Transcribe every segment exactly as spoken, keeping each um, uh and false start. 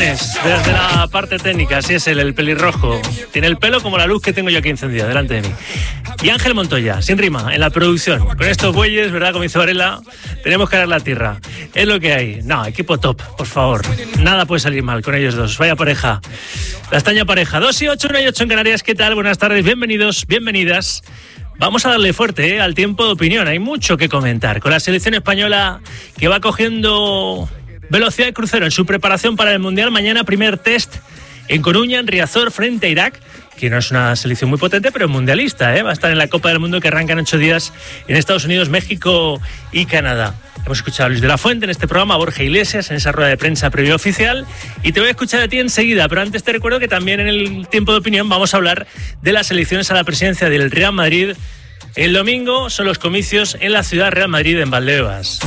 Jiménez, desde la parte técnica, así es él, el pelirrojo. Tiene el pelo como la luz que tengo yo aquí encendida delante de mí. Y Ángel Montoya, sin rima, en la producción. Con estos bueyes, ¿verdad? Como dice Varela, tenemos que dar la tierra. Es lo que hay. No, equipo top, por favor. Nada puede salir mal con ellos dos. Vaya pareja. La extraña pareja. Dos y ocho, una y ocho en Canarias. ¿Qué tal? Buenas tardes, bienvenidos, bienvenidas. Vamos a darle fuerte ¿eh? al tiempo de opinión. Hay mucho que comentar. Con la selección española que va cogiendo velocidad de crucero en su preparación para el Mundial. Mañana primer test en Coruña, en Riazor, frente a Irak, que no es una selección muy potente, pero mundialista, ¿eh? Va a estar en la Copa del Mundo que arranca en ocho días en Estados Unidos, México y Canadá. Hemos escuchado a Luis de la Fuente en este programa, a Borja Iglesias en esa rueda de prensa previa oficial, y te voy a escuchar a ti enseguida, pero antes te recuerdo que también en el tiempo de opinión vamos a hablar de las elecciones a la presidencia del Real Madrid. El domingo son los comicios en la ciudad Real Madrid, en Valdebebas.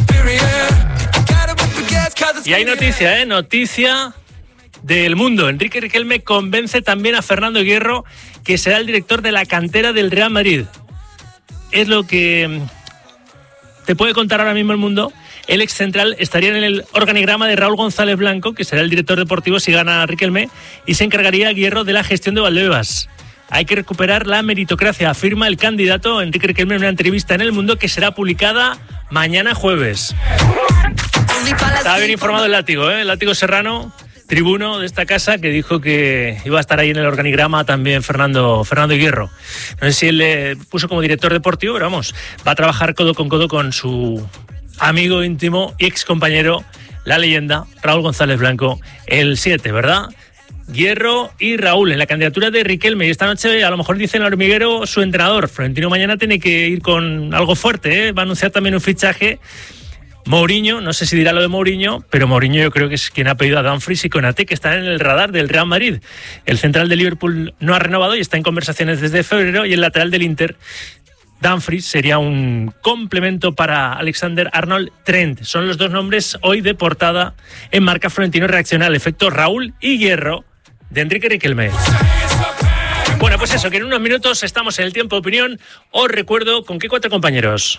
Y hay noticia, ¿eh? Noticia del mundo. Enrique Riquelme convence también a Fernando Hierro, que será el director de la cantera del Real Madrid. Es lo que te puede contar ahora mismo el mundo. El ex central estaría en el organigrama de Raúl González Blanco, que será el director deportivo si gana Riquelme, y se encargaría Hierro de la gestión de Valdebebas. Hay que recuperar la meritocracia, afirma el candidato Enrique Riquelme en una entrevista en El Mundo que será publicada mañana jueves. Estaba bien informado el Látigo, ¿eh? El Látigo Serrano, tribuno de esta casa, que dijo que iba a estar ahí en el organigrama también Fernando, Fernando Hierro. No sé si él le puso como director deportivo, pero vamos, va a trabajar codo con codo con su amigo íntimo y ex compañero, la leyenda, Raúl González Blanco, el siete, ¿verdad? Hierro y Raúl en la candidatura de Riquelme. Y esta noche a lo mejor dice en el hormiguero su entrenador. Florentino mañana tiene que ir con algo fuerte, ¿eh? Va a anunciar también un fichaje. Mourinho, no sé si dirá lo de Mourinho, pero Mourinho yo creo que es quien ha pedido a Dumfries y Konaté, que están en el radar del Real Madrid. El central de Liverpool no ha renovado y está en conversaciones desde febrero, y el lateral del Inter, Dumfries, sería un complemento para Alexander-Arnold Trent. Son los dos nombres hoy de portada en Marca. Florentino reacciona al efecto Raúl y Hierro de Enrique Riquelme. Bueno, pues eso, que en unos minutos estamos en el tiempo de opinión. Os recuerdo con qué cuatro compañeros.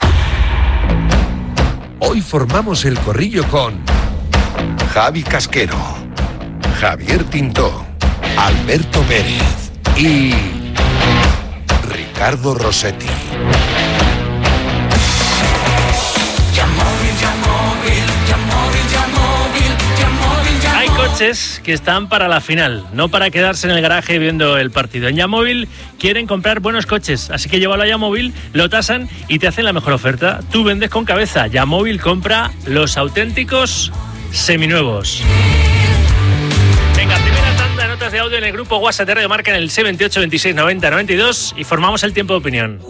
Hoy formamos el corrillo con Javi Casquero, Javier Tintó, Alberto Pérez y Ricardo Rossetti. Hay coches que están para la final, no para quedarse en el garaje viendo el partido. En Yamóvil quieren comprar buenos coches, así que llévalo a Yamóvil, lo tasan y te hacen la mejor oferta. Tú vendes con cabeza. Yamóvil compra los auténticos seminuevos. Venga, primera tanda de notas de audio en el grupo WhatsApp de Radio Marca en el seis dos ocho, veintiséis, noventa, noventa y dos y formamos el tiempo de opinión.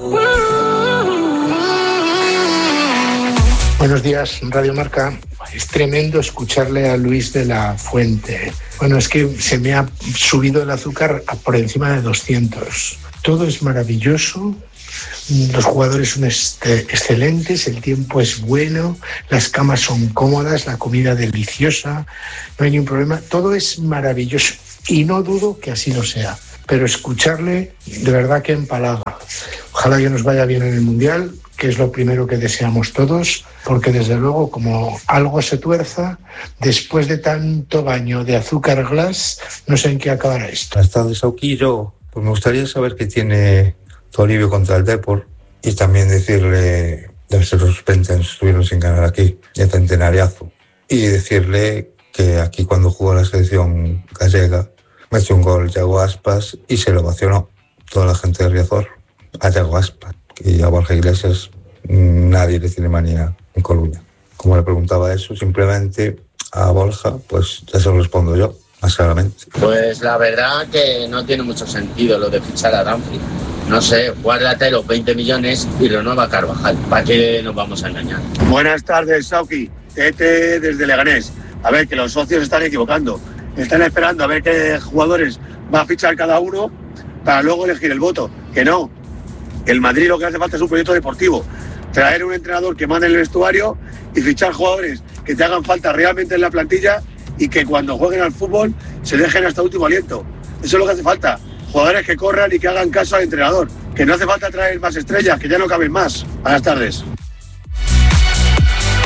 Buenos días, Radio Marca. Es tremendo escucharle a Luis de la Fuente. Bueno, es que se me ha subido el azúcar a por encima de doscientos. Todo es maravilloso, los jugadores son este, excelentes, el tiempo es bueno, las camas son cómodas, la comida deliciosa, no hay ningún problema. Todo es maravilloso y no dudo que así lo sea. Pero escucharle, de verdad que empalaga. Ojalá que nos vaya bien en el Mundial, que es lo primero que deseamos todos, porque desde luego, como algo se tuerza, después de tanto baño de azúcar glass, no sé en qué acabará esto. Buenas tardes, Sauquillo. Pues me gustaría saber qué tiene Toribio contra el Depor y también decirle, debe ser suspensa, estuvieron sin ganar aquí, de centenariazo, y decirle que aquí cuando jugó la selección gallega, metió un gol Yago Aspas y se lo ovacionó toda la gente de Riazor a Yago Aspas. Y a Borja Iglesias nadie le tiene manía en Coruña. Como le preguntaba eso, simplemente a Borja, pues ya se lo respondo yo, más claramente. Pues la verdad que no tiene mucho sentido lo de fichar a Dumfries. No sé, guárdate los veinte millones y renueva a Carvajal. ¿Para qué nos vamos a engañar? Buenas tardes, Sauki. Tete desde Leganés. A ver, que los socios están equivocando. Están esperando a ver qué jugadores va a fichar cada uno para luego elegir el voto. Que no. El Madrid lo que hace falta es un proyecto deportivo, traer un entrenador que mande el vestuario y fichar jugadores que te hagan falta realmente en la plantilla y que cuando jueguen al fútbol se dejen hasta último aliento. Eso es lo que hace falta, jugadores que corran y que hagan caso al entrenador, que no hace falta traer más estrellas, que ya no caben más. Buenas tardes.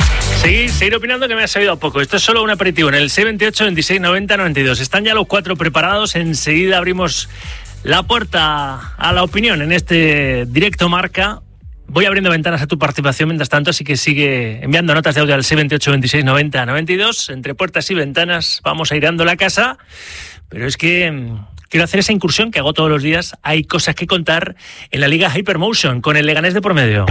Seguir, seguir opinando que me ha sabido a poco. Esto es solo un aperitivo en el seis veintiocho, veintiséis, noventa, noventa y dos. Están ya los cuatro preparados. Enseguida abrimos la puerta a la opinión en este directo Marca. Voy abriendo ventanas a tu participación mientras tanto, así que sigue enviando notas de audio al seis veintiocho, veintiséis, noventa, noventa y dos. Entre puertas y ventanas vamos airando la casa. Pero es que quiero hacer esa incursión que hago todos los días. Hay cosas que contar en la Liga Hypermotion con el Leganés de por medio.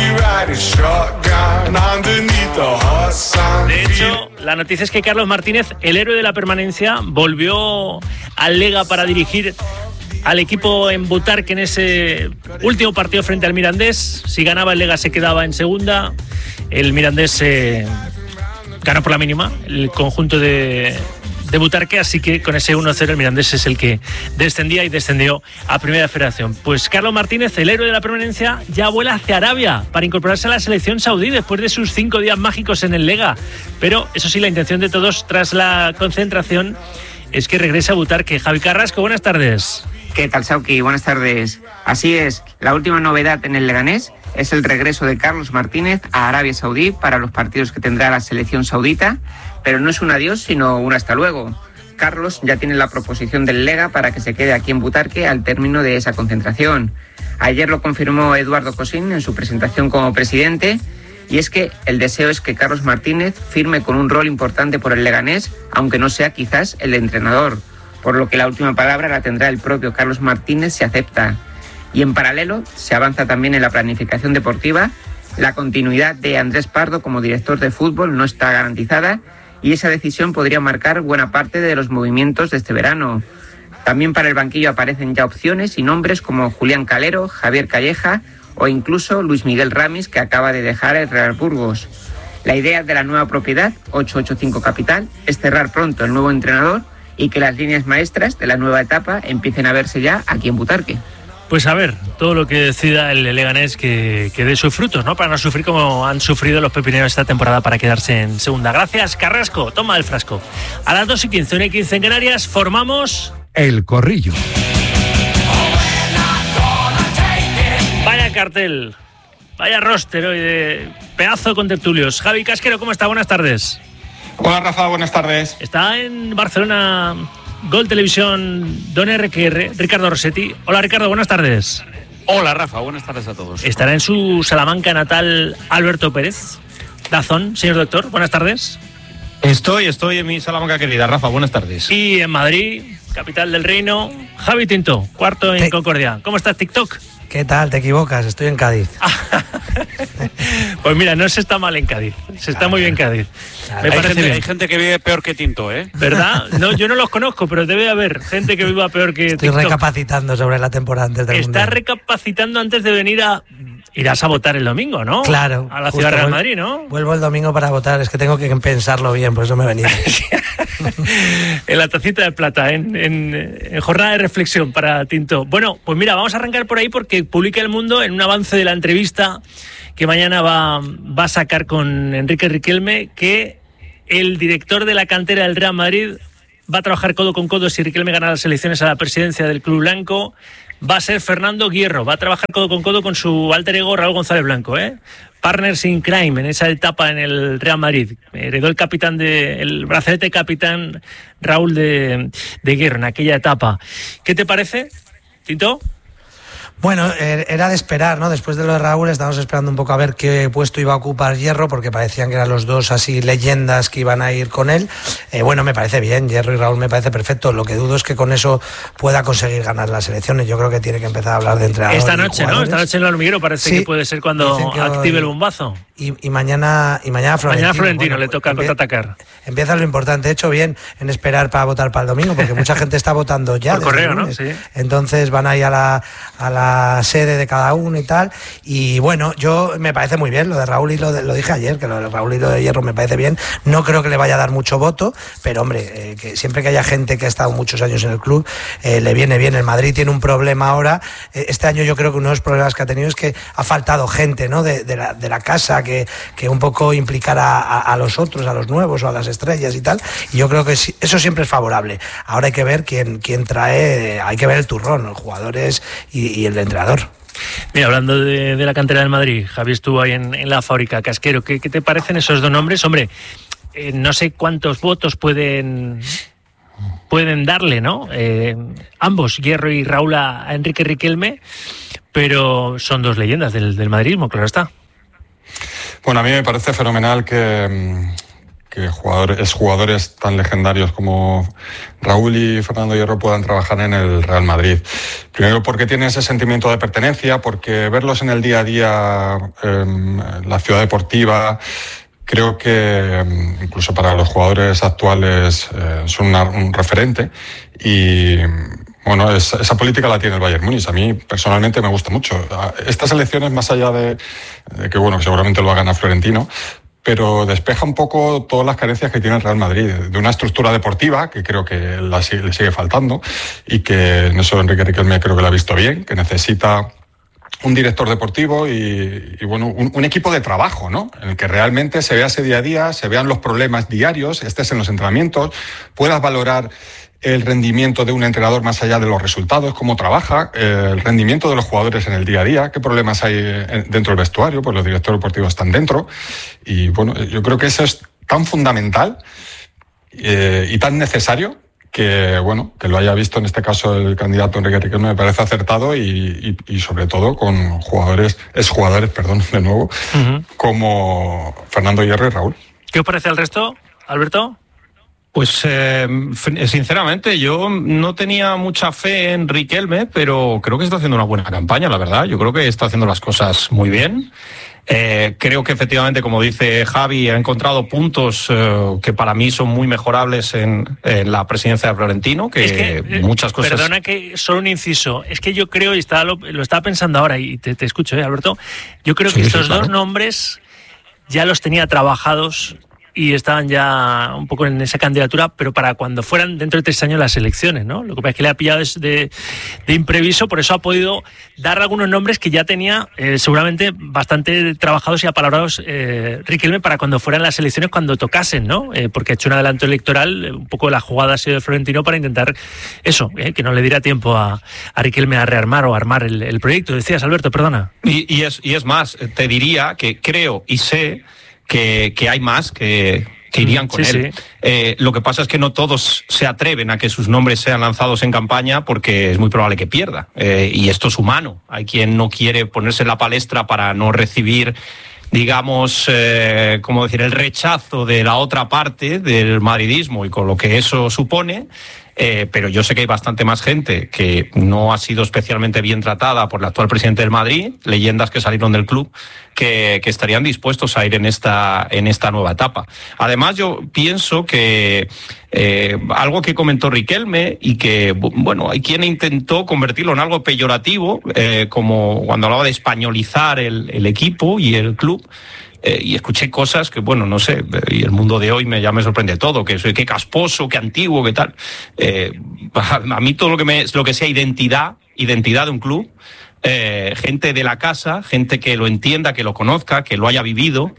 De hecho, la noticia es que Carlos Martínez, el héroe de la permanencia, volvió al Lega para dirigir al equipo en Butarque en ese último partido frente al Mirandés. Si ganaba el Lega se quedaba en segunda. El Mirandés eh, ganó por la mínima el conjunto de... de Butarque, así que con ese uno cero el Mirandés es el que descendía y descendió a Primera Federación. Pues Carlos Martínez, el héroe de la permanencia, ya vuela hacia Arabia para incorporarse a la selección saudí después de sus cinco días mágicos en el Lega. Pero eso sí, la intención de todos tras la concentración es que regrese a Butarque. Javi Carrasco, buenas tardes. ¿Qué tal, Sauki? Buenas tardes. Así es, la última novedad en el Leganés es el regreso de Carlos Martínez a Arabia Saudí para los partidos que tendrá la selección saudita. Pero no es un adiós, sino un hasta luego. Carlos ya tiene la proposición del Lega para que se quede aquí en Butarque al término de esa concentración. Ayer lo confirmó Eduardo Cosín en su presentación como presidente, y es que el deseo es que Carlos Martínez firme con un rol importante por el Leganés, aunque no sea quizás el de entrenador, por lo que la última palabra la tendrá el propio Carlos Martínez si acepta. Y en paralelo se avanza también en la planificación deportiva. La continuidad de Andrés Pardo como director de fútbol no está garantizada, y esa decisión podría marcar buena parte de los movimientos de este verano. También para el banquillo aparecen ya opciones y nombres como Julián Calero, Javier Calleja o incluso Luis Miguel Ramis, que acaba de dejar el Real Burgos. La idea de la nueva propiedad, ochocientos ochenta y cinco Capital, es cerrar pronto el nuevo entrenador y que las líneas maestras de la nueva etapa empiecen a verse ya aquí en Butarque. Pues a ver, todo lo que decida el Leganés que, que dé sus frutos, ¿no? Para no sufrir como han sufrido los pepineros esta temporada para quedarse en segunda. Gracias, Carrasco. Toma el frasco. A las dos y quince, una y quince en Canarias, formamos... El Corrillo. Vaya cartel, vaya roster hoy de pedazo con tertulios. Javi Casquero, ¿cómo está? Buenas tardes. Hola, Rafa, buenas tardes. Está en Barcelona... Gol Televisión, Don R Q R, Ricardo Rossetti. Hola, Ricardo, buenas tardes. Hola, Rafa, buenas tardes a todos. Estará en su Salamanca natal Alberto Pérez. Dazón, señor doctor, buenas tardes. Estoy, estoy en mi Salamanca querida, Rafa, buenas tardes. Y en Madrid, capital del reino, Javi Tinto, cuarto en Te... Concordia. ¿Cómo estás, TikTok? ¿Qué tal? Te equivocas, estoy en Cádiz. Pues mira, no se está mal en Cádiz, se está muy bien en Cádiz. Me hay, gente, bien. hay gente que vive peor que Tinto, ¿eh? ¿Verdad? No, yo no los conozco, pero debe haber gente que viva peor que Estoy TikTok. recapacitando sobre la temporada antes del Está mundial. recapacitando antes de venir a... Irás a votar el domingo, ¿no? Claro. A la Ciudad Real de Madrid, ¿no? Vuelvo el domingo para votar, es que tengo que pensarlo bien, por eso me he venido. En la tacita de plata, en, en, en jornada de reflexión para Tinto. Bueno, pues mira, vamos a arrancar por ahí porque publica El Mundo en un avance de la entrevista que mañana va, va a sacar con Enrique Riquelme, que el director de la cantera del Real Madrid va a trabajar codo con codo si Riquelme gana las elecciones a la presidencia del Club Blanco. Va a ser Fernando Hierro, va a trabajar codo con codo con su alter ego Raúl González Blanco, ¿eh? Partners in crime en esa etapa en el Real Madrid. Heredó el capitán de, el brazalete capitán Raúl de, de Hierro en aquella etapa. ¿Qué te parece, Tito? Bueno, era de esperar, ¿no? Después de lo de Raúl estábamos esperando un poco a ver qué puesto iba a ocupar Hierro, porque parecían que eran los dos así leyendas que iban a ir con él. Eh, bueno, me parece bien, Hierro y Raúl me parece perfecto. Lo que dudo es que con eso pueda conseguir ganar las elecciones. Yo creo que tiene que empezar a hablar de entrenador. Esta noche, ¿no? Esta noche en el Hormiguero parece sí, que puede ser cuando active hoy el bombazo. Y, y mañana y mañana Florentino, mañana Florentino bueno, le toca empie- contraatacar. Empieza lo importante. He hecho bien en esperar para votar para el domingo, porque mucha gente está votando ya. Por correo, ¿no? Sí. Entonces van ahí a la, a la sede de cada uno y tal. Y bueno, yo me parece muy bien lo de Raúl y lo, de, lo dije ayer, que lo de Raúl y lo de Hierro me parece bien. No creo que le vaya a dar mucho voto, pero hombre, eh, que siempre que haya gente que ha estado muchos años en el club, eh, le viene bien. El Madrid tiene un problema ahora. Eh, este año yo creo que uno de los problemas que ha tenido es que ha faltado gente, ¿no? De, de, la, de la casa que, que un poco implicara a, a los otros, a los nuevos o a las estrellas y tal. Y yo creo que sí, eso siempre es favorable. Ahora hay que ver quién, quién trae, hay que ver el turrón, los jugadores y, y el entrenador. Mira, hablando de, de la cantera del Madrid, Javi estuvo ahí en, en la fábrica. Casquero, ¿qué, qué te parecen esos dos nombres? Hombre, eh, no sé cuántos votos pueden pueden darle, ¿no? Eh, ambos, Hierro y Raúl, a, a Enrique Riquelme, pero son dos leyendas del, del madridismo, claro está. Bueno, a mí me parece fenomenal que, que jugadores, jugadores tan legendarios como Raúl y Fernando Hierro puedan trabajar en el Real Madrid. Primero porque tienen ese sentimiento de pertenencia, porque verlos en el día a día en la ciudad deportiva, creo que incluso para los jugadores actuales eh, son una, un referente y bueno, es, esa política la tiene el Bayern Múnich. A mí personalmente me gusta mucho. Estas elecciones, más allá de, de que bueno, que seguramente lo va a ganar Florentino, pero despeja un poco todas las carencias que tiene el Real Madrid, de una estructura deportiva que creo que la, le sigue faltando y que en eso Enrique Riquelme creo que lo ha visto bien, que necesita un director deportivo y, y bueno, un, un equipo de trabajo, ¿no? En el que realmente se vea ese día a día, se vean los problemas diarios, estés en los entrenamientos, puedas valorar el rendimiento de un entrenador más allá de los resultados, cómo trabaja, eh, el rendimiento de los jugadores en el día a día, qué problemas hay dentro del vestuario, pues los directores deportivos están dentro. Y bueno, yo creo que eso es tan fundamental eh, y tan necesario que bueno, que lo haya visto en este caso el candidato Enrique Riquelme me parece acertado y, y, y sobre todo con jugadores, exjugadores, perdón, de nuevo, uh-huh. como Fernando Hierro y Raúl. ¿Qué os parece al resto, Alberto? Pues eh, sinceramente yo no tenía mucha fe en Riquelme, pero creo que está haciendo una buena campaña, la verdad. Yo creo que está haciendo las cosas muy bien. Eh, creo que efectivamente, como dice Javi, ha encontrado puntos eh, que para mí son muy mejorables en, en la presidencia de Florentino, que, es que muchas cosas... Perdona que solo un inciso, es que yo creo, y estaba, lo, lo estaba pensando ahora, y te, te escucho, ¿eh, Alberto? Yo creo sí, que estos sí, claro. dos nombres ya los tenía trabajados y estaban ya un poco en esa candidatura, pero para cuando fueran dentro de tres años las elecciones, ¿no? Lo que pasa es que le ha pillado de, de impreviso, por eso ha podido dar algunos nombres que ya tenía eh, seguramente bastante trabajados y apalabrados eh, Riquelme para cuando fueran las elecciones, cuando tocasen, ¿no? Eh, porque ha hecho un adelanto electoral, eh, un poco la jugada ha sido de Florentino para intentar eso, eh, que no le diera tiempo a, a Riquelme a rearmar o armar el, el proyecto. Decías, Alberto, perdona. Y, y, es, y es más, te diría que creo y sé Que, que hay más que, que irían con sí, él. Sí. Eh, lo que pasa es que no todos se atreven a que sus nombres sean lanzados en campaña porque es muy probable que pierda. Eh, y esto es humano. Hay quien no quiere ponerse en la palestra para no recibir, digamos, eh, ¿cómo decir?, el rechazo de la otra parte del madridismo y con lo que eso supone. Eh, pero yo sé que hay bastante más gente que no ha sido especialmente bien tratada por el actual presidente del Madrid, leyendas que salieron del club, que, que estarían dispuestos a ir en esta, en esta nueva etapa. Además, yo pienso que eh, algo que comentó Riquelme y que, bueno, hay quien intentó convertirlo en algo peyorativo, eh, como cuando hablaba de españolizar el, el equipo y el club. Eh, y escuché cosas que, bueno, no sé, y el mundo de hoy me, ya me sorprende todo, que soy qué casposo, qué antiguo, qué tal. Eh, a, a mí todo lo que me, lo que sea identidad, identidad de un club, eh, gente de la casa, gente que lo entienda, que lo conozca, que lo haya vivido,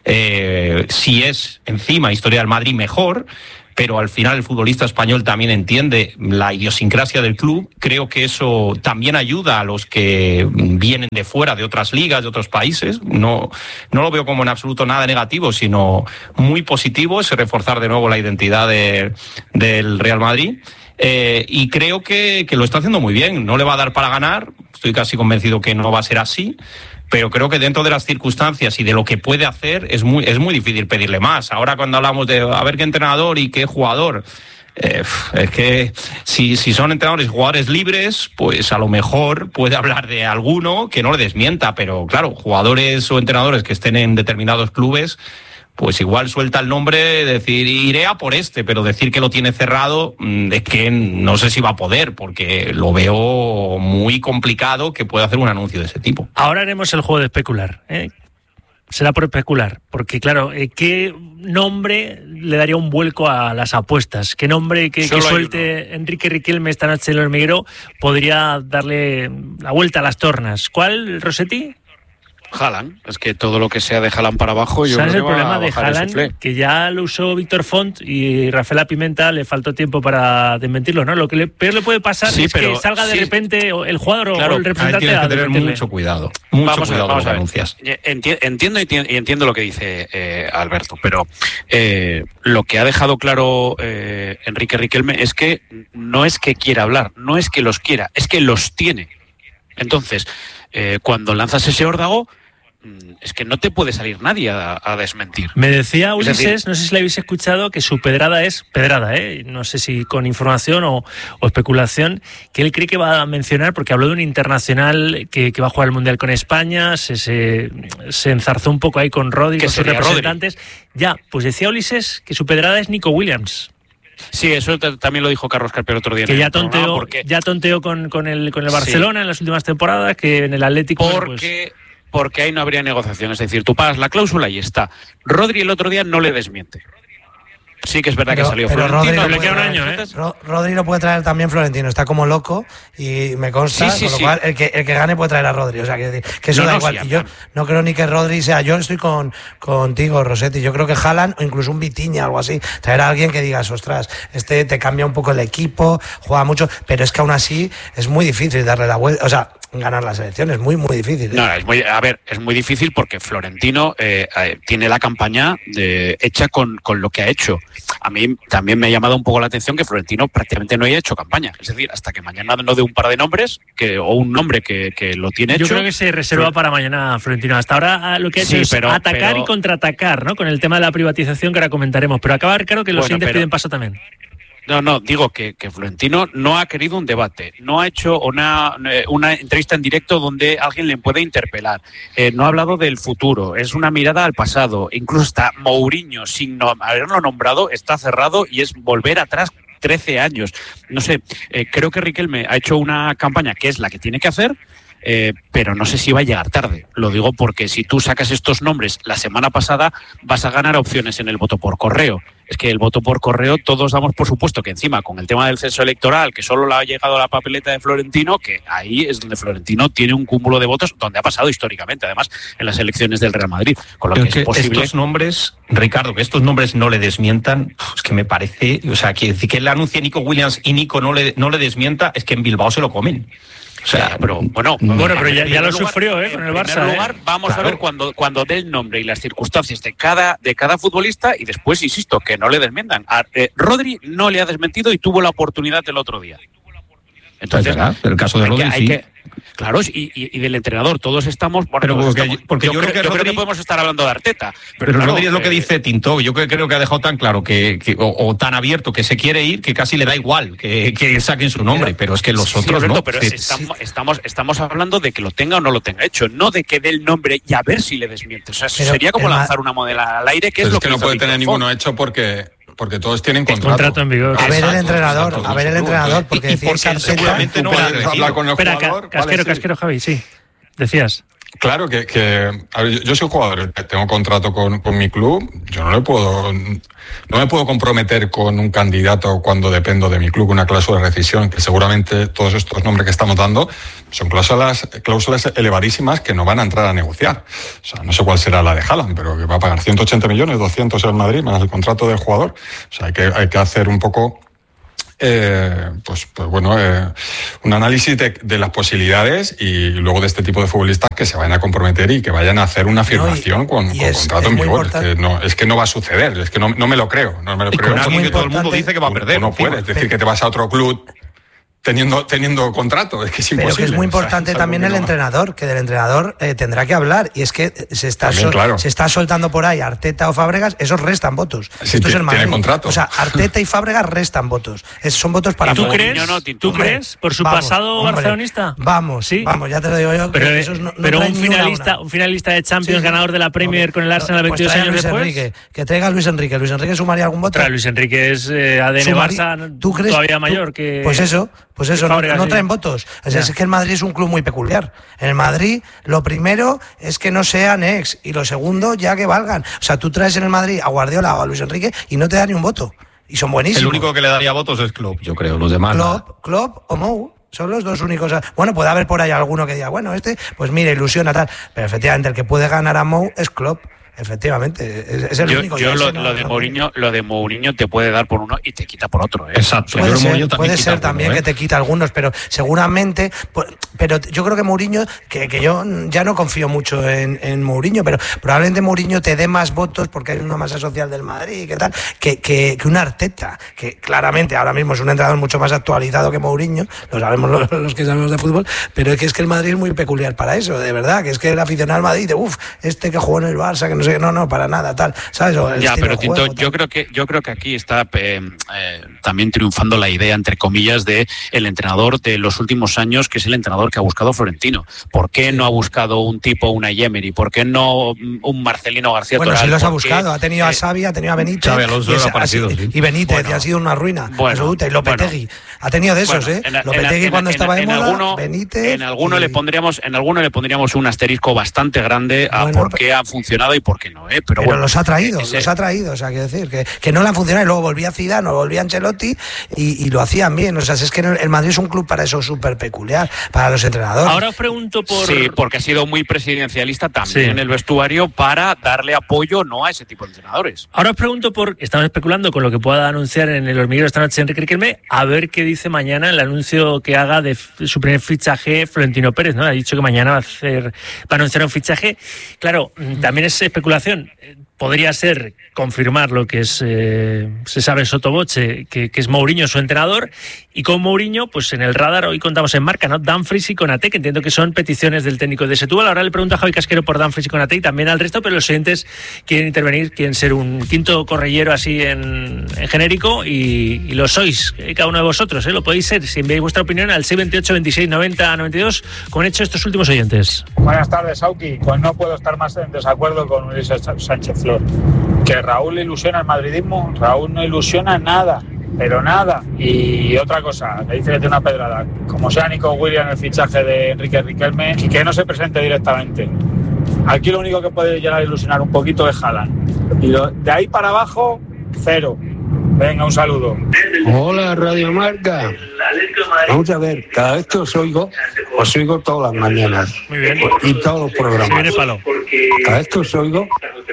eh, si es encima historia del Madrid, mejor. Pero al final el futbolista español también entiende la idiosincrasia del club. Creo que eso también ayuda a los que vienen de fuera, de otras ligas, de otros países. No, no lo veo como en absoluto nada negativo, sino muy positivo, es reforzar de nuevo la identidad de, del Real Madrid. Eh, y creo que, que lo está haciendo muy bien. No le va a dar para ganar, estoy casi convencido que no va a ser así. Pero creo que dentro de las circunstancias y de lo que puede hacer es muy, es muy difícil pedirle más. Ahora cuando hablamos de a ver qué entrenador y qué jugador, eh, es que si, si son entrenadores y jugadores libres, pues a lo mejor puede hablar de alguno que no le desmienta. Pero claro, jugadores o entrenadores que estén en determinados clubes, pues igual suelta el nombre, decir, iré a por este, pero decir que lo tiene cerrado, es que no sé si va a poder, porque lo veo muy complicado que pueda hacer un anuncio de ese tipo. Ahora haremos el juego de especular, ¿eh? Será por especular, porque claro, ¿qué nombre le daría un vuelco a las apuestas? ¿Qué nombre que, que suelte Enrique Riquelme esta noche en el hormiguero podría darle la vuelta a las tornas? ¿Cuál, Rossetti? Haaland. Es que todo lo que sea de Haaland para abajo, yo creo que el problema va a de bajar el Haaland? suflé. Que ya lo usó Víctor Font y Rafaela Pimenta le faltó tiempo para desmentirlo, ¿no? Lo que le, peor le puede pasar Sí, es pero, que salga de sí. repente el jugador Claro, o el representante Tienes a que tener desmentirle. mucho cuidado. Mucho Vamos a ver, cuidado vamos con a lo ver. que anuncias. Enti- Entiendo y enti- y entiendo lo que dice eh, Alberto, pero eh, lo que ha dejado claro eh, Enrique Riquelme es que no es que quiera hablar, no es que los quiera, es que los tiene. Entonces, eh, cuando lanzas ese órdago, es que no te puede salir nadie a, a desmentir. Me decía Es Ulises, decir, no sé si la habéis escuchado, que su pedrada es pedrada, ¿eh? No sé si con información o, o especulación, que él cree que va a mencionar, porque habló de un internacional que, que va a jugar el Mundial con España, se, se, se enzarzó un poco ahí con Rodri, ¿Qué con sus sería representantes. Ya, pues decía Ulises que su pedrada es Nico Williams. Sí, eso t- también lo dijo Carlos Carpio el otro día. Que en ya el programa, tonteó, porque, ya tonteó con, con el, con el Sí. Barcelona en las últimas temporadas, que en el Atlético... bueno, pues, porque, porque ahí no habría negociación. Es decir, tú pagas la cláusula y está. Rodri el otro día no le desmiente. Sí que es verdad Pero- que salió pero Florentino. Rodri le no queda un puede año, traer- ¿eh? Ro- Rodri lo puede traer también Florentino, está como loco y me consta, Sí, sí, con lo sí. cual el que, el que gane puede traer a Rodri, o sea, que, que eso No, da no, igual. sí, y yo Haaland. no creo ni que Rodri sea, yo estoy con contigo, Rossetti, yo creo que Haaland o incluso un Vitinha, algo así, traer a alguien que digas, ostras, este te cambia un poco el equipo, juega mucho, pero es que aún así es muy difícil darle la vuelta, o sea, ganar las elecciones, muy, muy difícil. ¿eh? No, es muy, a ver, es muy difícil porque Florentino eh, eh, tiene la campaña de, hecha con, con lo que ha hecho. A mí también me ha llamado un poco la atención que Florentino prácticamente no haya hecho campaña. Es decir, hasta que mañana no dé un par de nombres que, o un nombre que, que lo tiene yo hecho. creo que se reserva Flor- para mañana Florentino. Hasta ahora lo que ha hecho Sí, es pero- atacar pero- y contraatacar, ¿no? Con el tema de la privatización que ahora comentaremos. Pero acaba de ver claro que los Bueno, siguientes pero- piden paso también. No, no, digo que, que Florentino no ha querido un debate, no ha hecho una, una entrevista en directo donde alguien le pueda interpelar, eh, no ha hablado del futuro, es una mirada al pasado, incluso está Mourinho, sin no, haberlo nombrado, está cerrado y es volver atrás trece años. No sé, eh, creo que Riquelme ha hecho una campaña que es la que tiene que hacer, eh, pero no sé si va a llegar tarde. Lo digo porque si tú sacas estos nombres la semana pasada, vas a ganar opciones en el voto por correo. Es que el voto por correo todos damos por supuesto que encima con el tema del censo electoral, que solo le ha llegado la papeleta de Florentino, que ahí es donde Florentino tiene un cúmulo de votos, donde ha pasado históricamente, además, en las elecciones del Real Madrid. Con lo Pero que que es posible... estos nombres, Ricardo, que estos nombres no le desmientan, es que me parece, o sea, que decir que él anuncie Nico Williams y Nico no le, no le desmienta, es que en Bilbao se lo comen. O sea, pero bueno, Bueno, pero ya, en ya lo primer lugar- sufrió, ¿eh? Con el en Barça. primer ¿eh? lugar, vamos Claro. a ver cuando, cuando dé el nombre y las circunstancias de cada, de cada futbolista y después, insisto, que no le desmientan. A, eh, Rodri no le ha desmentido y tuvo la oportunidad el otro día. Entonces, es verdad, el caso de hay que- Rodri hay sí. que- claro, y, y- y del entrenador, todos estamos... Bueno, Pero todos porque- estamos- porque yo, yo creo creo, que yo creo que Rodri- podemos estar hablando de Arteta. Pero claro, Rodri es lo que eh, dice Tinto. Yo creo, creo que ha dejado tan claro que, que- o, o tan abierto que se quiere ir que casi le da igual que, que saquen su nombre. Pero, es que los Sí, otros Alberto, no. pero Es decir, estamos, estamos, estamos hablando de que lo tenga o no lo tenga hecho, no de que dé el nombre y a ver si le desmiente. O sea, Pero sería como el ma- lanzar una moneda al aire, que Pero es lo es que que no hizo puede Víctor tener Font. ninguno hecho porque, porque todos tienen El contrato. contrato en vigor. A ver el Exacto, entrenador, exacto, a ver el seguro. entrenador, porque Y- y decir porque Arteta- seguramente no va a puedes decirlo. hablar con el Espera, jugador, ca- casquero, vale, sí. casquero, Javi, sí. Decías. Claro que, que a ver, yo, yo soy jugador, tengo contrato con, con mi club, yo no le puedo, no me puedo comprometer con un candidato cuando dependo de mi club, una cláusula de rescisión, que seguramente todos estos nombres que estamos dando son cláusulas, cláusulas elevadísimas que no van a entrar a negociar. O sea, no sé cuál será la de Haaland, pero que va a pagar ciento ochenta millones, doscientos el Madrid, más el contrato del jugador. O sea, hay que, hay que hacer un poco... Eh, pues, pues bueno, eh, un análisis de, de las posibilidades y luego de este tipo de futbolistas que se vayan a comprometer y que vayan a hacer una afirmación No, y- con, y con es- contrato es en muy vigor. Es importante. que, no, es que no va a suceder, es que no, no me lo creo. No me lo y creo con alguien muy que todo el mundo importante. dice que va a Tú- perder. tú no encima. puedes decir que te vas a otro club teniendo, teniendo contrato, es que es imposible. Pero que es muy O sea, importante es algo también que el no- entrenador, que del entrenador eh, tendrá que hablar. Y es que se está, También, sol- claro. se está soltando por ahí Arteta o Fábregas, esos restan votos. Sí, Esto es tiene- el Madrid. tiene contrato. O sea, Arteta y Fábregas restan votos. Es- son votos para ¿Y tú Fábregas. crees? no, Tinto. ¿Tú crees? ¿Por su Vamos, pasado hombre. barcelonista? Vamos, Sí. vamos, ya te lo digo yo. que Pero, esos no- no pero traen un ni una a finalista, una. un finalista de Champions, Sí, sí. ganador de la Premier con el Arsenal Pues veintidós trae a años Luis después. Enrique, que traiga a Luis Enrique. ¿Luis Enrique sumaría algún voto? Trae Luis Enrique es eh, A D N Sumari- Barça ¿Tú crees? todavía tú- mayor que... Pues eso, pues eso, que no, Fábregas, no sí. traen votos. O sea, Ya. es que el Madrid es un club muy peculiar. En el Madrid, lo primero es que no sean ex, y lo segundo, ya que valgan. O sea, tú traes en el Madrid a Guardiola o a Luis Enrique y no te da ni un voto. Y son buenísimos. El único que le daría votos es Klopp, yo creo. Los demás. nada. Klopp, Klopp o Mou. Son los dos únicos. Bueno, puede haber por ahí alguno que diga, bueno, este, pues mira, ilusiona tal. Pero efectivamente, el que puede ganar a Mou es Klopp. Efectivamente, es, es el yo, único. Yo lo, no, lo de no, Mourinho, lo de Mourinho te puede dar por uno y te quita por otro. ¿eh? Exacto. Puede yo ser, también puede ser también alguno, que ¿eh? te quita algunos, pero seguramente. Pero yo creo que Mourinho, que, que yo ya no confío mucho en, en Mourinho, pero probablemente Mourinho te dé más votos porque hay una masa social del Madrid, que tal, que, que, que un Arteta, que claramente ahora mismo es un entrenador mucho más actualizado que Mourinho, lo sabemos los, los que sabemos de fútbol, pero es que es que el Madrid es muy peculiar para eso, de verdad, que es que el aficionado al Madrid dice, uff, este que jugó en el Barça, que no sé, no, no, para nada. Tal, ¿sabes? Ya, pero Tinto, juego, yo creo que yo creo que aquí está eh, eh, también triunfando la idea, entre comillas, de el entrenador de los últimos años, que es el entrenador que ha buscado Florentino. ¿Por qué no ha buscado un tipo, una Emery? ¿Por qué no un Marcelino García Bueno, Toral? sí los ha Porque, buscado. Ha tenido a Xavi, ha tenido a Benítez. Xavi Alonso y, es, ha aparecido, así, sí. y Benítez, Bueno, y ha sido una ruina bueno, absoluta. Y Lopetegui. Bueno, ha tenido de esos, bueno, ¿eh? En, Lopetegui en, cuando en, estaba en, de moda, alguno, Benítez. En alguno y... le pondríamos, en alguno le pondríamos un asterisco bastante grande a bueno, por qué ha funcionado y por qué no, ¿eh? Pero, pero bueno, los ha traído, ese, los ha traído, o sea, quiero decir, que, que no le han funcionado y luego volvía Zidane o volvía Ancelotti y, y lo hacían bien, o sea, es que el Madrid es un club para eso súper peculiar, para los entrenadores. Ahora os pregunto por... Sí, porque ha sido muy presidencialista también sí. en el vestuario para darle apoyo no a ese tipo de entrenadores. Ahora os pregunto por... Estamos especulando con lo que pueda anunciar en el hormiguero esta noche Enrique Riquelme, a ver qué dice mañana el anuncio que haga de su primer fichaje Florentino Pérez, ¿no? Ha dicho que mañana va a hacer, va a anunciar un fichaje. Claro, también es especulación. Podría ser confirmar lo que es eh, se sabe sotoboche, que, que es Mourinho su entrenador, y con Mourinho, pues en el radar hoy contamos en marca, ¿no? Dumfries y Konaté, que entiendo que son peticiones del técnico de Setúbal. Ahora le pregunto a Javi Casquero por Dumfries y Konaté y también al resto, pero los siguientes quieren intervenir, quieren ser un quinto correllero así en, en genérico y, y lo sois, eh, cada uno de vosotros, ¿eh? Lo podéis ser, si enviáis vuestra opinión al seis veintiocho, veintiséis, noventa, noventa y dos, como han hecho estos últimos oyentes. Buenas tardes, Auki. Pues no puedo estar más en desacuerdo con Luis Sánchez Flor. Que Raúl ilusiona el madridismo, Raúl no ilusiona nada, pero nada. Y otra cosa, le dice que tiene una pedrada, como sea Nico Williams el fichaje de Enrique Riquelme, y que no se presente directamente. Aquí lo único que puede llegar a ilusionar un poquito es Haaland. Y lo, de ahí para abajo, cero. Venga, un saludo. Hola, Radio Marca. Vamos a ver, cada vez que os oigo, os oigo todas las mañanas. Muy bien. Y todos los programas. Se viene palo. Cada vez que os oigo,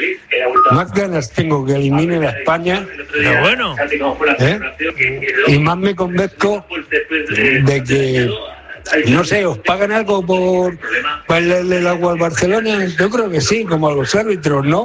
más ganas tengo que eliminen a España. Pero bueno. ¿Eh? Y más me convenzco de que, no sé, ¿os pagan algo por bailarle el agua al Barcelona? Yo creo que sí, como a los árbitros, ¿no?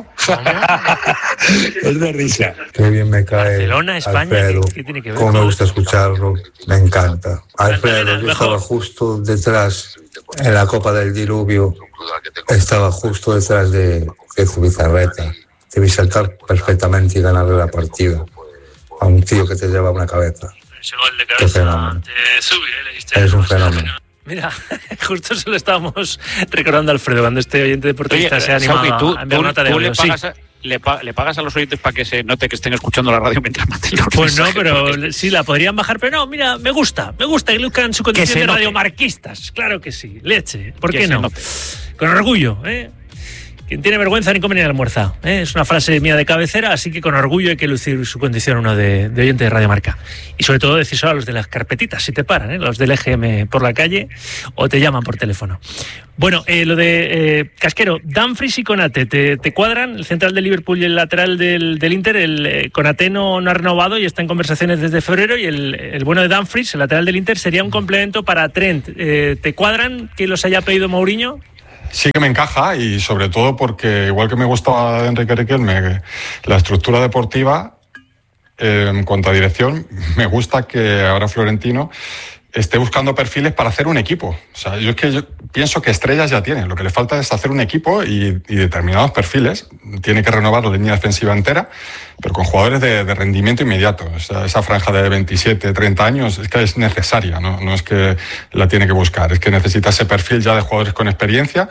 Es de risa. Qué bien me cae Barcelona, España, Alfredo. ¿qué, qué tiene que ver? Cómo me gusta escucharlo, me encanta. Alfredo, yo Mejor. estaba justo detrás, en la Copa del Diluvio, estaba justo detrás de, de Zubizarreta. Debí saltar perfectamente y ganarle la partida a un tío que te lleva una cabeza. Ese gol de Qué cabeza fenómeno. te sube, ¿eh? Le diste Es un algo. fenómeno. Mira, justo se lo estábamos recordando a Alfredo cuando este oyente deportista Oye, se ha animado Sauki, tú, a enviar tú- nota de tú audio. le, Sí. pagas a, le, pa- le pagas a los oyentes para que se note que estén escuchando la radio mientras mandan los Pues no, mensajes, pero porque- sí, la podrían bajar, pero no, mira, me gusta, me gusta que luzcan su Que condición se de note. radiomarquistas, claro que sí, leche, ¿por Que qué se no? note. Con orgullo, ¿eh? Quien tiene vergüenza ni come ni almuerza, ¿eh? Es una frase mía de cabecera, así que con orgullo hay que lucir su condición uno de, de oyente de Radio Marca. Y sobre todo decírselo a los de las carpetitas, si te paran, ¿eh? Los del E G M por la calle o te llaman por teléfono. Bueno, eh, lo de eh, Casquero, Dumfries y Konaté, ¿te, te cuadran? El central del Liverpool y el lateral del, del Inter, el eh, Konaté no, no ha renovado y está en conversaciones desde febrero, y el, el bueno de Dumfries, el lateral del Inter, sería un complemento para Trent. Eh, ¿Te cuadran que los haya pedido Mourinho? Sí que me encaja, y sobre todo porque, igual que me gusta de Enrique Riquelme, la estructura deportiva, eh, en cuanto a dirección, me gusta que ahora Florentino esté buscando perfiles para hacer un equipo. O sea, yo es que yo pienso que estrellas ya tiene. Lo que le falta es hacer un equipo y, y determinados perfiles. Tiene que renovar la línea defensiva entera, pero con jugadores de, de rendimiento inmediato. O sea, esa franja de veintisiete, treinta años es que es necesaria, ¿no? No es que la tiene que buscar, es que necesita ese perfil ya de jugadores con experiencia.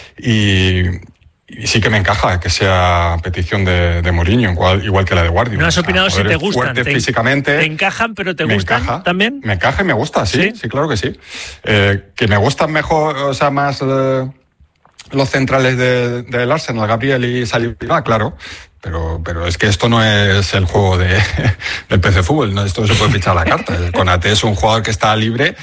Y, y sí que me encaja que sea petición de, de Mourinho, igual, igual que la de Guardiola. No has O sea, opinado si te jugadores gustan. fuertes Te, físicamente. te encajan, pero te me gustan encaja, también. Me encaja y me gusta, sí, ¿Sí? sí, claro que sí. Eh, que me gustan mejor, o sea, más eh, los centrales de- del Arsenal, Gabriel y Saliba, claro. Pero, pero es que esto no es el juego de, del P C Fútbol, ¿no? Esto no se puede fichar a la carta. El Konaté es un jugador que está libre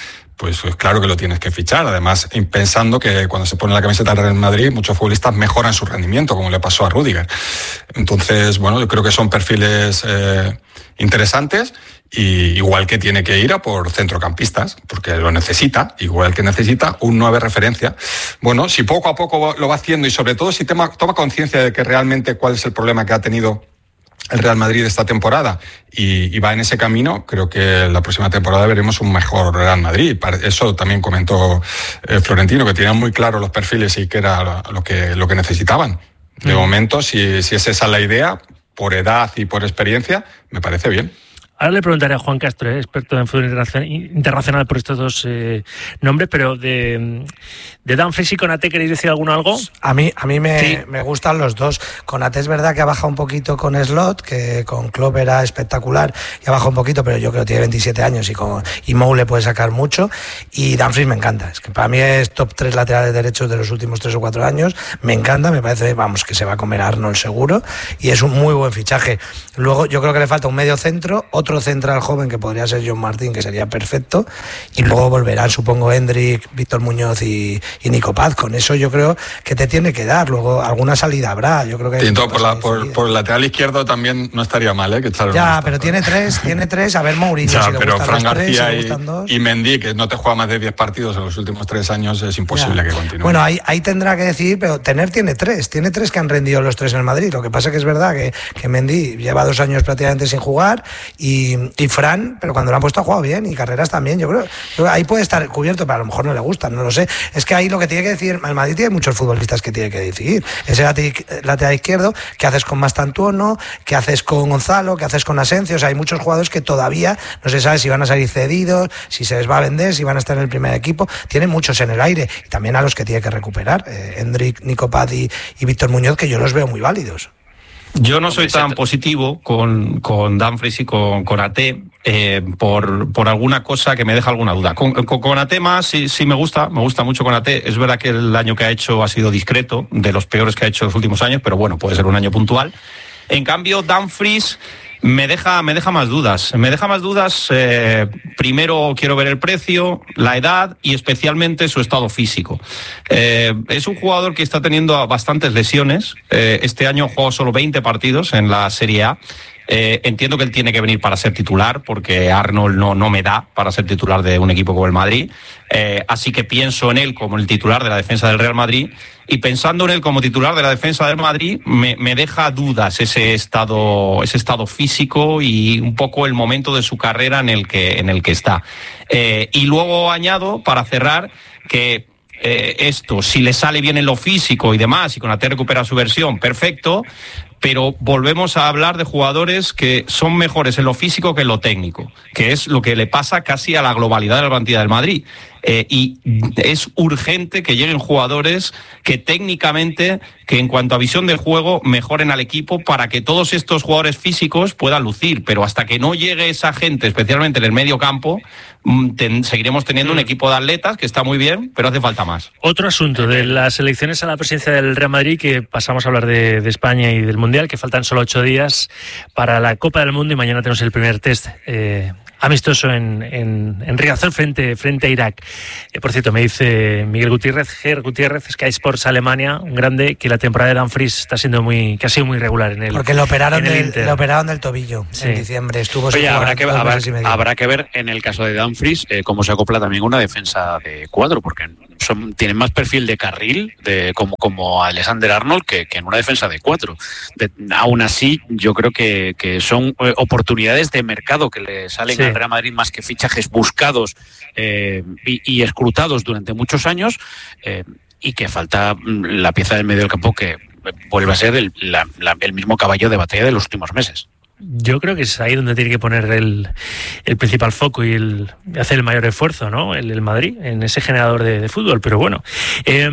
pues claro que lo tienes que fichar. Además, pensando que cuando se pone la camiseta del Real Madrid, muchos futbolistas mejoran su rendimiento, como le pasó a Rüdiger. Entonces, bueno, yo creo que son perfiles eh, interesantes. Y igual que tiene que ir a por centrocampistas, porque lo necesita, igual que necesita un nueve referencia. Bueno, si poco a poco lo va haciendo y sobre todo si toma, toma conciencia de que realmente cuál es el problema que ha tenido el Real Madrid esta temporada y, y va en ese camino, creo que la próxima temporada veremos un mejor Real Madrid. Eso también comentó eh, Florentino, que tenían muy claro los perfiles y que era lo que, lo que necesitaban. De mm. momento, si, si es esa la idea, por edad y por experiencia, me parece bien. Ahora le preguntaré a Juan Castro, eh, experto en fútbol internacional por estos dos eh, nombres, pero de, de Dumfries y Konaté, ¿queréis decir alguno algo? A mí, a mí me, sí. me gustan los dos. Konaté es verdad que ha bajado un poquito con Slot, que con Klopp era espectacular, y ha bajado un poquito, pero yo creo que tiene veintisiete años y con y Mou le puede sacar mucho. Y Dumfries me encanta, es que para mí es top tres laterales derechos de los últimos tres o cuatro años. Me encanta, me parece, vamos, que se va a comer a Arnold seguro, y es un muy buen fichaje. Luego yo creo que le falta un medio centro, otro central joven que podría ser John Martín, que sería perfecto, y luego volverán, supongo, Hendrik, Víctor Muñoz y, y Nico Paz. Con eso yo creo que te tiene que dar. Luego alguna salida habrá, yo creo que sí, por, la, por, por el lateral izquierdo también no estaría mal, ¿eh? Que ya, pero tiene tres, tiene tres, a ver Mourinho, ya, si le pero gustan Fran los García tres, si le gustan y, y Mendy, que no te juega más de diez partidos en los últimos tres años, es imposible ya. que continúe. Bueno, ahí, ahí tendrá que decidir, pero tener tiene tres, tiene tres que han rendido los tres en el Madrid. Lo que pasa que es verdad que, que Mendy lleva dos años prácticamente sin jugar y, y Fran, pero cuando lo han puesto ha jugado bien, y Carreras también, yo creo, yo, ahí puede estar cubierto, pero a lo mejor no le gustan, no lo sé. Es que ahí lo que tiene que decir, el Madrid tiene muchos futbolistas que tiene que decidir. Ese lateral izquierdo, ¿qué haces con Mastantuono? ¿Qué haces con Gonzalo? ¿Qué haces con Asensio? O sea, hay muchos jugadores que todavía no se sabe si van a salir cedidos, si se les va a vender, si van a estar en el primer equipo. Tienen muchos en el aire, y también a los que tiene que recuperar, eh, Hendrik, Nico Paz y, y Víctor Muñoz, que yo los veo muy válidos. Yo no soy tan positivo con, con Dumfries y con Konaté eh, por, por alguna cosa que me deja alguna duda. Con, con Konaté más sí, sí me gusta, me gusta mucho Konaté. Es verdad que el año que ha hecho ha sido discreto, de los peores que ha hecho en los últimos años, pero bueno, puede ser un año puntual. En cambio, Dumfries me deja, me deja más dudas. Me deja más dudas, eh, primero quiero ver el precio, la edad y especialmente su estado físico. Eh, es un jugador que está teniendo bastantes lesiones. Eh, este año jugó solo veinte partidos en la Serie A. Eh, entiendo que él tiene que venir para ser titular, porque Arnold no, no me da para ser titular de un equipo como el Madrid. Eh, así que pienso en él como el titular de la defensa del Real Madrid. Y pensando en él como titular de la defensa del Madrid, me, me deja dudas ese estado, ese estado físico y un poco el momento de su carrera en el que, en el que está. Eh, y luego añado, para cerrar, que eh, esto, si le sale bien en lo físico y demás, y Konaté recupera su versión, perfecto. Pero volvemos a hablar de jugadores que son mejores en lo físico que en lo técnico, que es lo que le pasa casi a la globalidad de la plantilla del Madrid. Eh, y es urgente que lleguen jugadores que técnicamente, que en cuanto a visión del juego, mejoren al equipo para que todos estos jugadores físicos puedan lucir. Pero hasta que no llegue esa gente, especialmente en el medio campo, ten, seguiremos teniendo un equipo de atletas que está muy bien, pero hace falta más. Otro asunto de las elecciones a la presidencia del Real Madrid, que pasamos a hablar de, de España y del Mundial, que faltan solo ocho días para la Copa del Mundo y mañana tenemos el primer test eh, amistoso en, en, en Riazor frente, frente a Irak. Eh, por cierto, me dice Miguel Gutiérrez, Ger Gutiérrez, Sky Sports Alemania, un grande, que la temporada de Dumfries está siendo muy, que ha sido muy regular en el Porque lo operaron, del, lo operaron del tobillo sí. en diciembre. Estuvo Oye, habrá que, habrá, habrá que ver en el caso de Dumfries eh, cómo se acopla también una defensa de cuadro, porque son, tienen más perfil de carril de, como, como Alexander Arnold que, que en una defensa de cuatro. De, aún así, yo creo que, que son eh, oportunidades de mercado que le salen sí. al Real Madrid más que fichajes buscados eh, y, y escrutados durante muchos años eh, y que falta la pieza del medio del campo que vuelve a ser el, la, la, el mismo caballo de batalla de los últimos meses. Yo creo que es ahí donde tiene que poner el, el principal foco y el, hacer el mayor esfuerzo, ¿no? El, el Madrid, en ese generador de, de fútbol, pero bueno. Eh,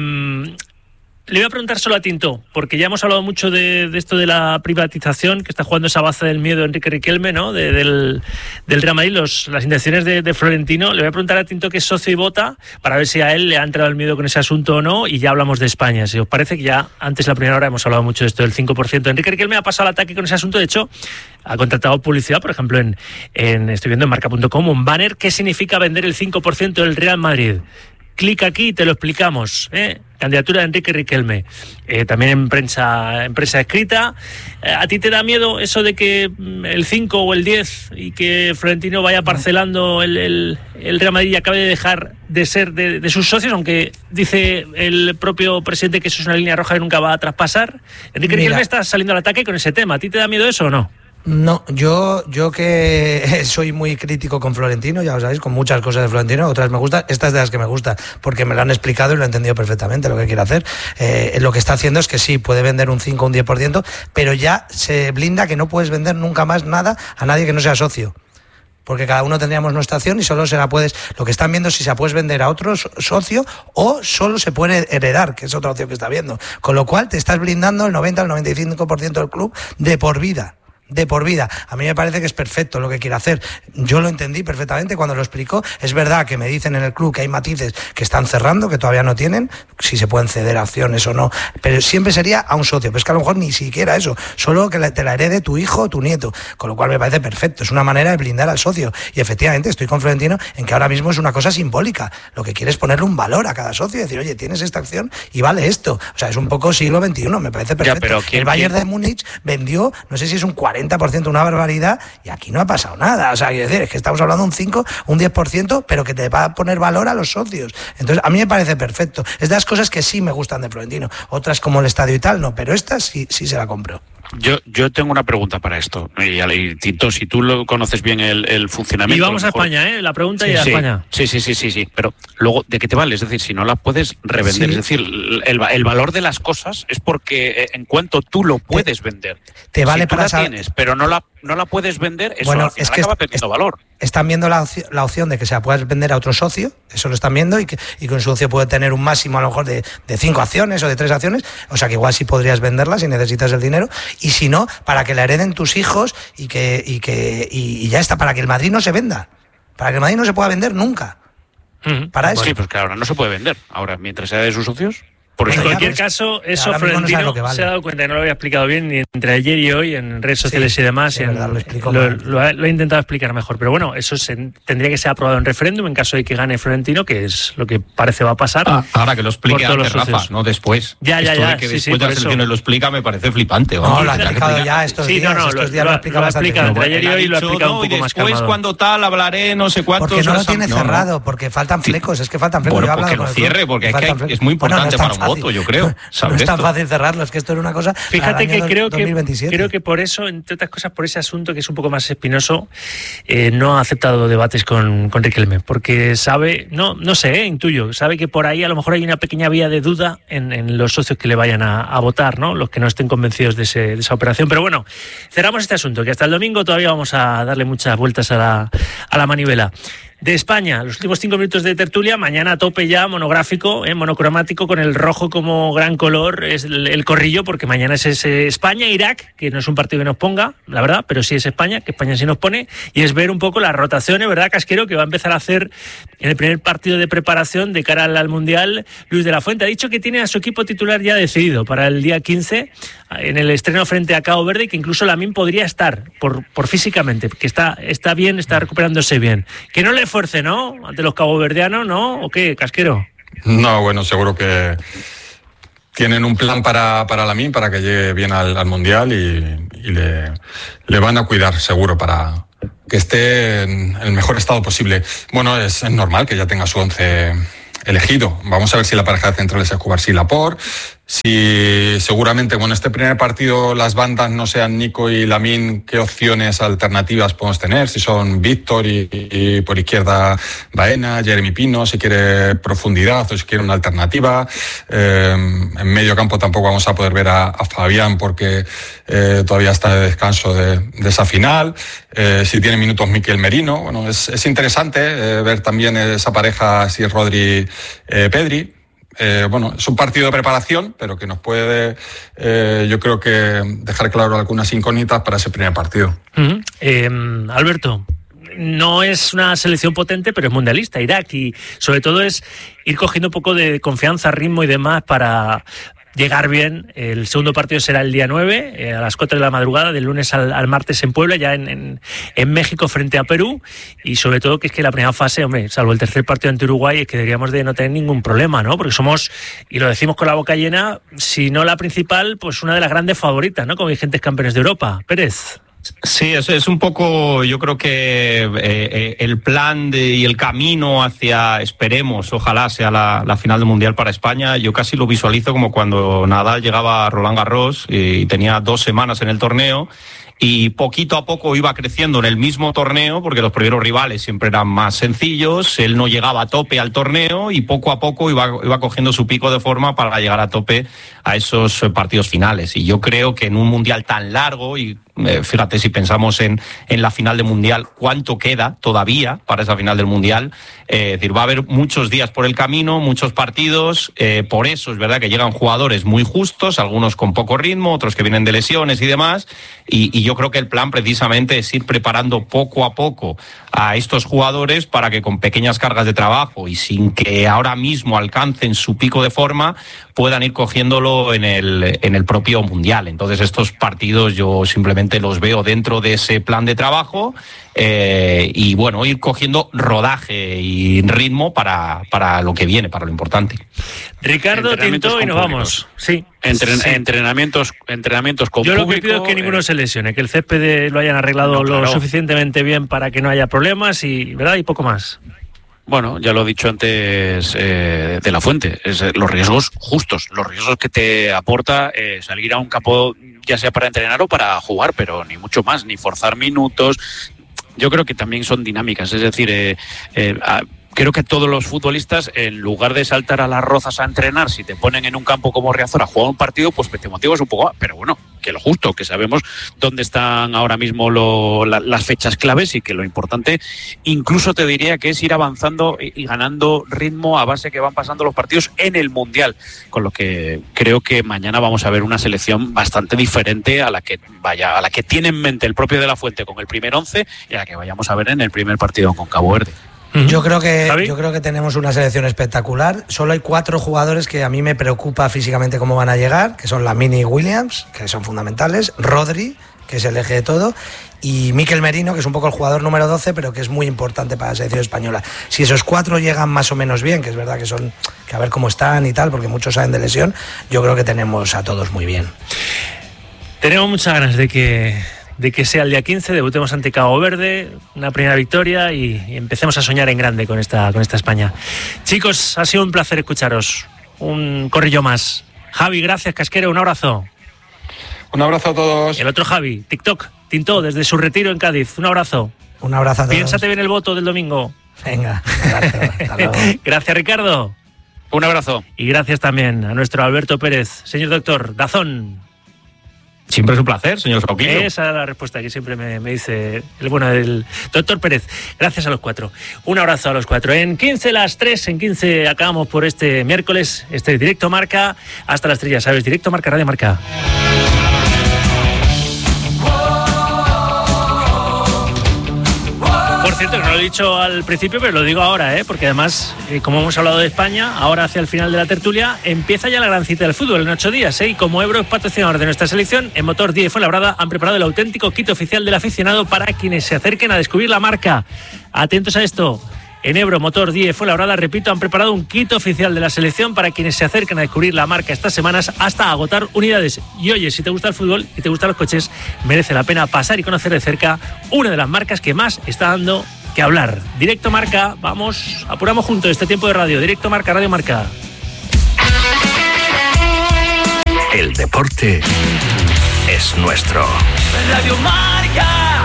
Le voy a preguntar solo a Tinto, porque ya hemos hablado mucho de, de esto de la privatización, que está jugando esa baza del miedo Enrique Riquelme, ¿no? De, del, del Real Madrid, los, las intenciones de, de Florentino. Le voy a preguntar a Tinto, que es socio y vota, para ver si a él le ha entrado el miedo con ese asunto o no, y ya hablamos de España. Si os parece, que ya antes, la primera hora, hemos hablado mucho de esto del cinco por ciento. Enrique Riquelme ha pasado al ataque con ese asunto. De hecho, ha contratado publicidad, por ejemplo, en, en estoy viendo en marca punto com, un banner. ¿Qué significa vender el cinco por ciento del Real Madrid? Clic aquí y te lo explicamos, ¿eh? Candidatura de Enrique Riquelme. Eh, también en prensa, en prensa escrita. Eh, ¿A ti te da miedo eso de que el cinco o el diez y que Florentino vaya parcelando el, el, el Real Madrid y acabe de dejar de ser de, de sus socios, aunque dice el propio presidente que eso es una línea roja que nunca va a traspasar? Enrique Mira. Riquelme está saliendo al ataque con ese tema. ¿A ti te da miedo eso o no? No, yo yo que soy muy crítico con Florentino, ya lo sabéis, con muchas cosas de Florentino, otras me gustan, estas de las que me gustan, porque me lo han explicado y lo he entendido perfectamente lo que quiere hacer. Eh, lo que está haciendo es que sí, puede vender un cinco o un diez por ciento, pero ya se blinda que no puedes vender nunca más nada a nadie que no sea socio. Porque cada uno tendríamos nuestra acción y solo se la puedes... Lo que están viendo es si se la puedes vender a otro socio o solo se puede heredar, que es otra opción que está viendo. Con lo cual te estás blindando el noventa al noventa y cinco por ciento del club de por vida. De por vida. A mí me parece que es perfecto lo que quiere hacer. Yo lo entendí perfectamente cuando lo explicó. Es verdad que me dicen en el club que hay matices que están cerrando, que todavía no tienen, si se pueden ceder acciones o no, pero siempre sería a un socio. Pero es que a lo mejor ni siquiera eso, solo que te la herede tu hijo o tu nieto, con lo cual me parece perfecto. Es una manera de blindar al socio. Y efectivamente estoy con Florentino en que ahora mismo es una cosa simbólica. Lo que quiere es ponerle un valor a cada socio y decir, oye, tienes esta acción y vale esto. O sea, es un poco siglo veintiuno, me parece perfecto. Ya, pero ¿quién, el Bayern quién? de Múnich vendió, no sé si es un cuarenta por ciento, una barbaridad, y aquí no ha pasado nada. O sea, quiero decir, es que estamos hablando de un cinco, un diez por ciento, pero que te va a poner valor a los socios. Entonces, a mí me parece perfecto. Es de las cosas que sí me gustan de Florentino. Otras como el estadio y tal, no, pero esta sí, sí se la compro. Yo, yo tengo una pregunta para esto. Y, y Tito, si tú lo conoces bien el, el funcionamiento... Y vamos a, mejor... España, ¿eh? La pregunta sí, y a sí, España. Sí, sí, sí, sí, sí. Pero luego, ¿de qué te vale? Es decir, si no la puedes revender. Sí. Es decir, el, el valor de las cosas es porque en cuanto tú lo puedes te, vender. Te vale si tú para la saber... tienes, pero no la, no la puedes vender, eso bueno, al final es que acaba es, perdiendo es, valor. Están viendo la, la opción de que se la puedas vender a otro socio, eso lo están viendo, y que, y que un socio puede tener un máximo a lo mejor de, de cinco acciones o de tres acciones, o sea que igual sí podrías venderla si necesitas el dinero, y si no, para que la hereden tus hijos y que y que y, y ya está, para que el Madrid no se venda, para que el Madrid no se pueda vender nunca. Uh-huh. Para eso. Sí, pues que ahora no se puede vender, ahora mientras sea de sus socios. Por en cualquier caso, eso Florentino no vale. se ha dado cuenta, que no lo había explicado bien ni entre ayer y hoy en redes sociales sí, y demás. Sí, y en, verdad, lo, lo, lo, ha, lo he intentado explicar mejor. Pero bueno, eso se, tendría que ser aprobado en referéndum en caso de que gane Florentino, que es lo que parece va a pasar. Ah, ahora que lo explique antes, Rafa, no después. Ya, ya, Esto ya. de que sí, después sí, de las elecciones lo explica me parece flipante. No, no lo ha explicado ya estos sí, días. No, no, estos lo, días lo, lo ha explicado lo bastante. Explica, entre ayer y hoy lo ha explicado un poco más calmado. Después, cuando tal, hablaré, no sé cuántos... Porque no lo tiene cerrado, porque faltan flecos, es que faltan flecos. Bueno, porque lo cierre, porque es muy importante para un voto, yo creo. No es tan fácil cerrarlo, es que esto era una cosa. Fíjate que creo que creo que por eso, entre otras cosas, por ese asunto que es un poco más espinoso, eh, no ha aceptado debates con, con Riquelme, porque sabe, no, no sé, eh, intuyo, sabe que por ahí a lo mejor hay una pequeña vía de duda en, en los socios que le vayan a, a votar, ¿no? Los que no estén convencidos de, ese, de esa operación. Pero bueno, cerramos este asunto, que hasta el domingo todavía vamos a darle muchas vueltas a la, a la manivela. De España, los últimos cinco minutos de tertulia, mañana a tope ya, monográfico, eh, monocromático, con el rojo como gran color, es el, el corrillo, porque mañana es ese España-Irak, que no es un partido que nos ponga, la verdad, pero sí es España, que España sí nos pone, y es ver un poco las rotaciones, ¿verdad, Casquero?, que va a empezar a hacer en el primer partido de preparación de cara al, al Mundial. Luis de la Fuente ha dicho que tiene a su equipo titular ya decidido para el día quince, en el estreno frente a Cabo Verde, y que incluso Lamine podría estar, por, por físicamente, que está, está bien, está recuperándose bien. Que no le fuerce, ¿no? Ante los caboverdianos, ¿no? ¿O qué, Casquero? No, bueno, seguro que tienen un plan para, para Lamine, para que llegue bien al, al Mundial, y, y le, le van a cuidar, seguro, para que esté en el mejor estado posible. Bueno, es, es normal que ya tenga su once elegido. Vamos a ver si la pareja de centrales es Cubarsí y Laporte. Si seguramente, bueno, este primer partido las bandas no sean Nico y Lamine, ¿qué opciones alternativas podemos tener? Si son Víctor y, y por izquierda Baena, Jeremy Pino, si quiere profundidad o si quiere una alternativa. Eh, en medio campo tampoco vamos a poder ver a, a Fabián porque eh, todavía está de descanso de, de esa final. Eh, si tiene minutos Miquel Merino. Bueno, es, es interesante eh, ver también esa pareja, si es Rodri eh, Pedri. Eh, bueno, es un partido de preparación, pero que nos puede, eh, yo creo que dejar claro algunas incógnitas para ese primer partido. Uh-huh. Eh, Alberto, no es una selección potente, pero es mundialista, Irak, y sobre todo es ir cogiendo un poco de confianza, ritmo y demás para llegar bien. El segundo partido será el día nueve, eh, a las cuatro de la madrugada, del lunes al, al martes en Puebla, ya en, en, en México frente a Perú, y sobre todo que es que la primera fase, hombre, salvo el tercer partido ante Uruguay, es que deberíamos de no tener ningún problema, ¿no? Porque somos, y lo decimos con la boca llena, si no la principal, pues una de las grandes favoritas, ¿no? Como vigentes campeones de Europa. Pérez. Sí, es, es un poco, yo creo que eh, eh, el plan de, y el camino hacia, esperemos, ojalá sea la, la final del Mundial para España, yo casi lo visualizo como cuando Nadal llegaba a Roland Garros y tenía dos semanas en el torneo, y poquito a poco iba creciendo en el mismo torneo, porque los primeros rivales siempre eran más sencillos, él no llegaba a tope al torneo y poco a poco iba, iba cogiendo su pico de forma para llegar a tope a esos partidos finales. Y yo creo que en un Mundial tan largo, y eh, fíjate, si pensamos en, en la final del Mundial, cuánto queda todavía para esa final del Mundial, eh, es decir, va a haber muchos días por el camino, muchos partidos, eh, por eso es verdad que llegan jugadores muy justos, algunos con poco ritmo, otros que vienen de lesiones y demás, y, y yo creo que el plan precisamente es ir preparando poco a poco a estos jugadores para que con pequeñas cargas de trabajo y sin que ahora mismo alcancen su pico de forma puedan ir cogiéndolo en el, en el propio Mundial. Entonces estos partidos yo simplemente los veo dentro de ese plan de trabajo, eh, y bueno, ir cogiendo rodaje y ritmo para, para lo que viene, para lo importante. Ricardo Tintó, y nos vamos. Sí. Entren, sí. Entrenamientos, entrenamientos con Yo público, lo que pido es que ninguno eh, se lesione, que el césped lo hayan arreglado no, claro. lo suficientemente bien para que no haya problemas y, ¿verdad? Y poco más. Bueno, ya lo he dicho antes eh, de la Fuente, es eh, los riesgos justos, los riesgos que te aporta eh, salir a un campo, ya sea para entrenar o para jugar, pero ni mucho más, ni forzar minutos. Yo creo que también son dinámicas, es decir, eh, eh, a, creo que todos los futbolistas, en lugar de saltar a las rozas a entrenar, si te ponen en un campo como Riazor a jugar un partido, pues te motivas un poco más. Pero bueno, que lo justo, que sabemos dónde están ahora mismo lo, la, las fechas claves, y que lo importante, incluso te diría que es ir avanzando y, y ganando ritmo a base que van pasando los partidos en el Mundial. Con lo que creo que mañana vamos a ver una selección bastante diferente a la que vaya, a la que tiene en mente el propio De La Fuente con el primer once y a la que vayamos a ver en el primer partido con Cabo Verde. Yo creo que yo creo que tenemos una selección espectacular. Solo hay cuatro jugadores que a mí me preocupa físicamente cómo van a llegar, que son Lamine y Williams, que son fundamentales, Rodri, que es el eje de todo, y Mikel Merino, que es un poco el jugador número doce, pero que es muy importante para la selección española. Si esos cuatro llegan más o menos bien, que es verdad que son, que a ver cómo están y tal, porque muchos saben de lesión, yo creo que tenemos a todos muy bien. Tenemos muchas ganas de que de que sea el día quince, debutemos ante Cabo Verde, una primera victoria y, y empecemos a soñar en grande con esta, con esta España. Chicos, ha sido un placer escucharos. Un corrillo más. Javi, gracias, Casquero, un abrazo. Un abrazo a todos. El otro Javi, TikTok, Tintó, desde su retiro en Cádiz. Un abrazo. Un abrazo a todos. Piénsate bien el voto del domingo. Venga, un abrazo. Hasta luego. Gracias, Ricardo. Un abrazo. Y gracias también a nuestro Alberto Pérez. Señor doctor, Dazón. Siempre es un placer, señor Sauquillo. Esa es la respuesta que siempre me, me dice el bueno del doctor Pérez. Gracias a los cuatro. Un abrazo a los cuatro. En quince las tres, en quince acabamos por este miércoles, este Directo Marca. Hasta las tres, ya sabes, Directo Marca, Radio Marca. Por cierto, que no lo he dicho al principio, pero lo digo ahora, ¿eh? Porque además, eh, como hemos hablado de España, ahora hacia el final de la tertulia, empieza ya la gran cita del fútbol en ocho días, ¿eh? Y como Ebro es patrocinador de nuestra selección, en Motor diez Fuenlabrada han preparado el auténtico kit oficial del aficionado para quienes se acerquen a descubrir la marca. Atentos a esto. En Ebro, Motor diez Fuenlabrada, repito, han preparado un kit oficial de la selección para quienes se acerquen a descubrir la marca estas semanas hasta agotar unidades. Y oye, si te gusta el fútbol y te gustan los coches, merece la pena pasar y conocer de cerca una de las marcas que más está dando que hablar. Directo Marca, vamos, apuramos juntos este tiempo de radio. Directo Marca, Radio Marca. El deporte es nuestro. Radio Marca.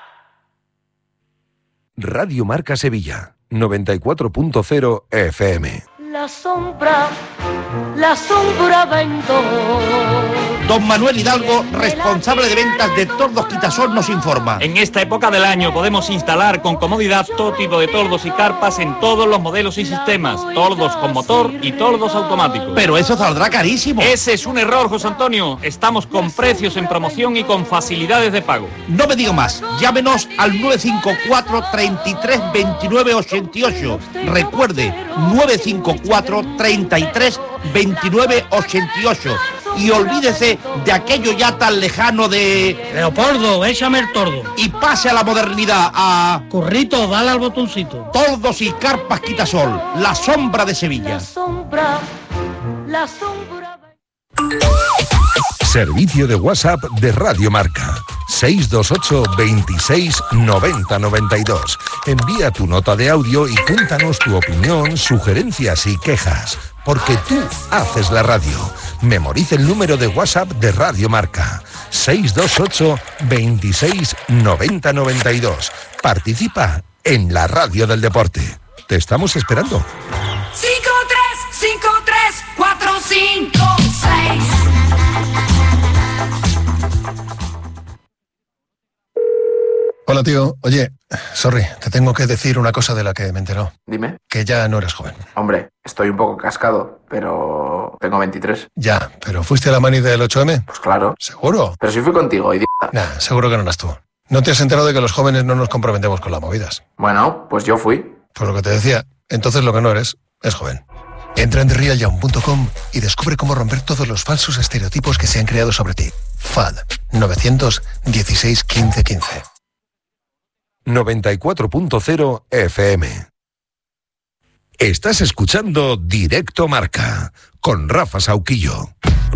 Radio Marca Sevilla, noventa y cuatro punto cero F M. La sombra, la sombra ventó. Don Manuel Hidalgo, responsable de ventas de Tordos Quitasol, nos informa. En esta época del año podemos instalar con comodidad todo tipo de tordos y carpas en todos los modelos y sistemas. Tordos con motor y tordos automáticos. Pero eso saldrá carísimo. Ese es un error, José Antonio. Estamos con precios en promoción y con facilidades de pago. No me digo más. Llámenos al nueve cinco cuatro, treinta y tres, veintinueve, ochenta y ocho. Recuerde, nueve cinco cuatro, treinta y tres, veintinueve, ochenta y ocho. Y olvídese de aquello ya tan lejano de... Leopoldo, échame el tordo. Y pase a la modernidad, a... Currito, dale al botoncito. Tordos y carpas Quitasol, la sombra de Sevilla. La sombra, la sombra... Servicio de WhatsApp de Radio Marca. seis dos ocho, veintiséis, noventa, noventa y dos. Envía tu nota de audio y cuéntanos tu opinión, sugerencias y quejas. Porque tú haces la radio. Memoriza el número de WhatsApp de Radio Marca. seis dos ocho, veintiséis, noventa, noventa y dos. Participa en la radio del deporte. Te estamos esperando. cinco tres cinco tres cuatro cinco seis. Hola, tío. Oye, sorry, te tengo que decir una cosa de la que me enteró. Dime. Que ya no eres joven. Hombre, estoy un poco cascado, pero tengo veintitrés. Ya, pero ¿fuiste a la mani del ocho eme? Pues claro. ¿Seguro? Pero si fui contigo, idiota. Nah, seguro que no eras tú. ¿No te has enterado de que los jóvenes no nos comprometemos con las movidas? Bueno, pues yo fui. Pues lo que te decía, entonces lo que no eres es joven. Entra en the real young punto com y descubre cómo romper todos los falsos estereotipos que se han creado sobre ti. F A D nueve uno seis, quince, quince. noventa y cuatro punto cero F M. Estás escuchando Directo Marca con Rafa Sauquillo.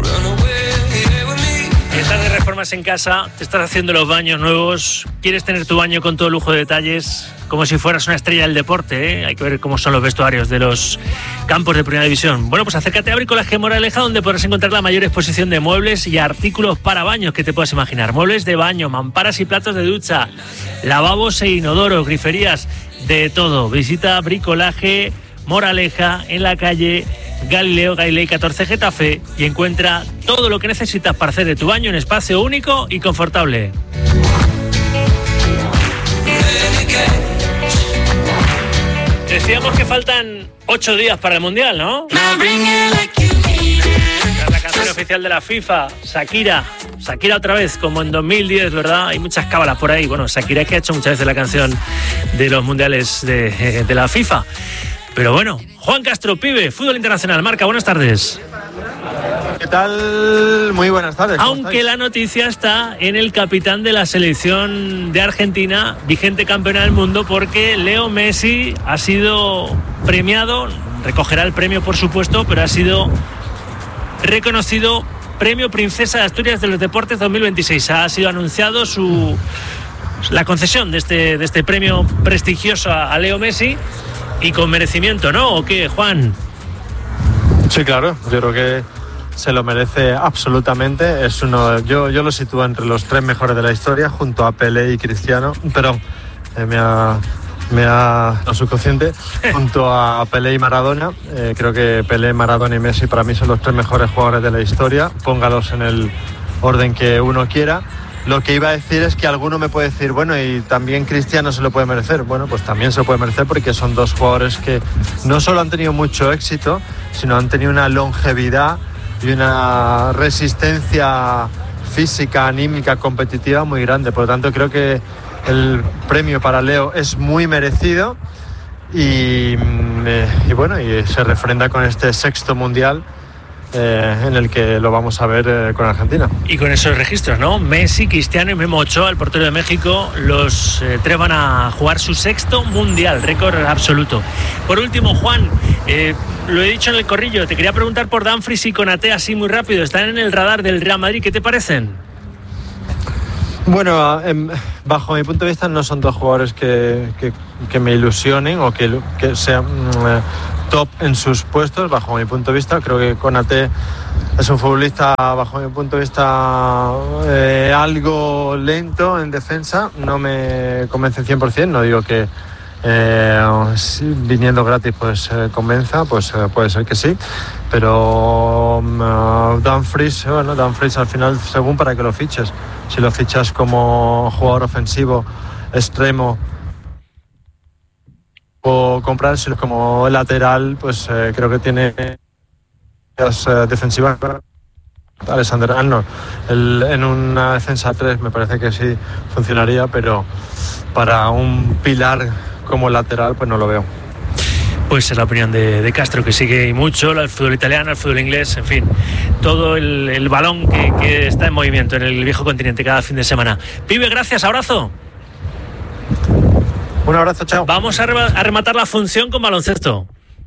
Estás de reformas en casa, te estás haciendo los baños nuevos, quieres tener tu baño con todo lujo de detalles, como si fueras una estrella del deporte, ¿eh? Hay que ver cómo son los vestuarios de los campos de Primera División. Bueno, pues acércate a Bricolaje Moraleja, donde podrás encontrar la mayor exposición de muebles y artículos para baños que te puedas imaginar. Muebles de baño, mamparas y platos de ducha, lavabos e inodoros, griferías, de todo. Visita Bricolaje Moraleja en la calle Galileo Galilei catorce Getafe y encuentra todo lo que necesitas para hacer de tu baño un espacio único y confortable. Decíamos que faltan ocho días para el Mundial, ¿no? La canción oficial de la FIFA, Shakira. Shakira otra vez, como en dos mil diez, ¿verdad? Hay muchas cábalas por ahí. Bueno, Shakira es que ha hecho muchas veces la canción de los Mundiales de, de la FIFA. Pero bueno, Juan Castro, pibe, Fútbol Internacional, Marca, buenas tardes. ¿Qué tal? Muy buenas tardes. Aunque la noticia está en el capitán de la selección de Argentina, vigente campeona del mundo, porque Leo Messi ha sido premiado, recogerá el premio por supuesto, pero ha sido reconocido Premio Princesa de Asturias de los Deportes dos mil veintiséis. Ha sido anunciado su la concesión de este, de este premio prestigioso a, a Leo Messi. Y con merecimiento, ¿no? ¿O qué, Juan? Sí, claro. Yo creo que se lo merece absolutamente. Es uno, yo, yo lo sitúo entre los tres mejores de la historia, junto a Pelé y Cristiano. Perdón, eh, me ha, me ha no, subconsciente. Junto a Pelé y Maradona. Eh, creo que Pelé, Maradona y Messi para mí son los tres mejores jugadores de la historia. Póngalos en el orden que uno quiera. Lo que iba a decir es que alguno me puede decir, bueno, y también Cristiano se lo puede merecer. Bueno, pues también se lo puede merecer porque son dos jugadores que no solo han tenido mucho éxito, sino han tenido una longevidad y una resistencia física, anímica, competitiva muy grande. Por lo tanto, creo que el premio para Leo es muy merecido y, y bueno, y se refrenda con este sexto mundial. Eh, en el que lo vamos a ver eh, con Argentina. Y con esos registros, ¿no? Messi, Cristiano y Memo Ochoa, el portero de México, los eh, tres van a jugar su sexto mundial, récord absoluto. Por último, Juan, eh, lo he dicho en el corrillo, te quería preguntar por Dumfries y Konaté así muy rápido, están en el radar del Real Madrid, ¿qué te parecen? Bueno, eh, bajo mi punto de vista no son dos jugadores que, que, que me ilusionen o que, que sean eh, top en sus puestos, bajo mi punto de vista. Creo que Konaté es un futbolista, bajo mi punto de vista, eh, algo lento en defensa, no me convence cien por ciento, no digo que eh, si viniendo gratis pues eh, convenza, pues eh, puede ser que sí, pero uh, Dumfries, bueno, Dumfries al final según para que lo fiches, si lo fichas como jugador ofensivo extremo o comprárselo como lateral, pues eh, creo que tiene las eh, defensivas. Alexander Arnold el, en una defensa tres me parece que sí funcionaría, pero para un pilar como lateral pues no lo veo. Pues es la opinión de, de Castro, que sigue mucho el fútbol italiano, el fútbol inglés, en fin, todo el, el balón que, que está en movimiento en el viejo continente cada fin de semana. Pibe, gracias, abrazo. Un abrazo, chao. Vamos a, re- a rematar la función con baloncesto.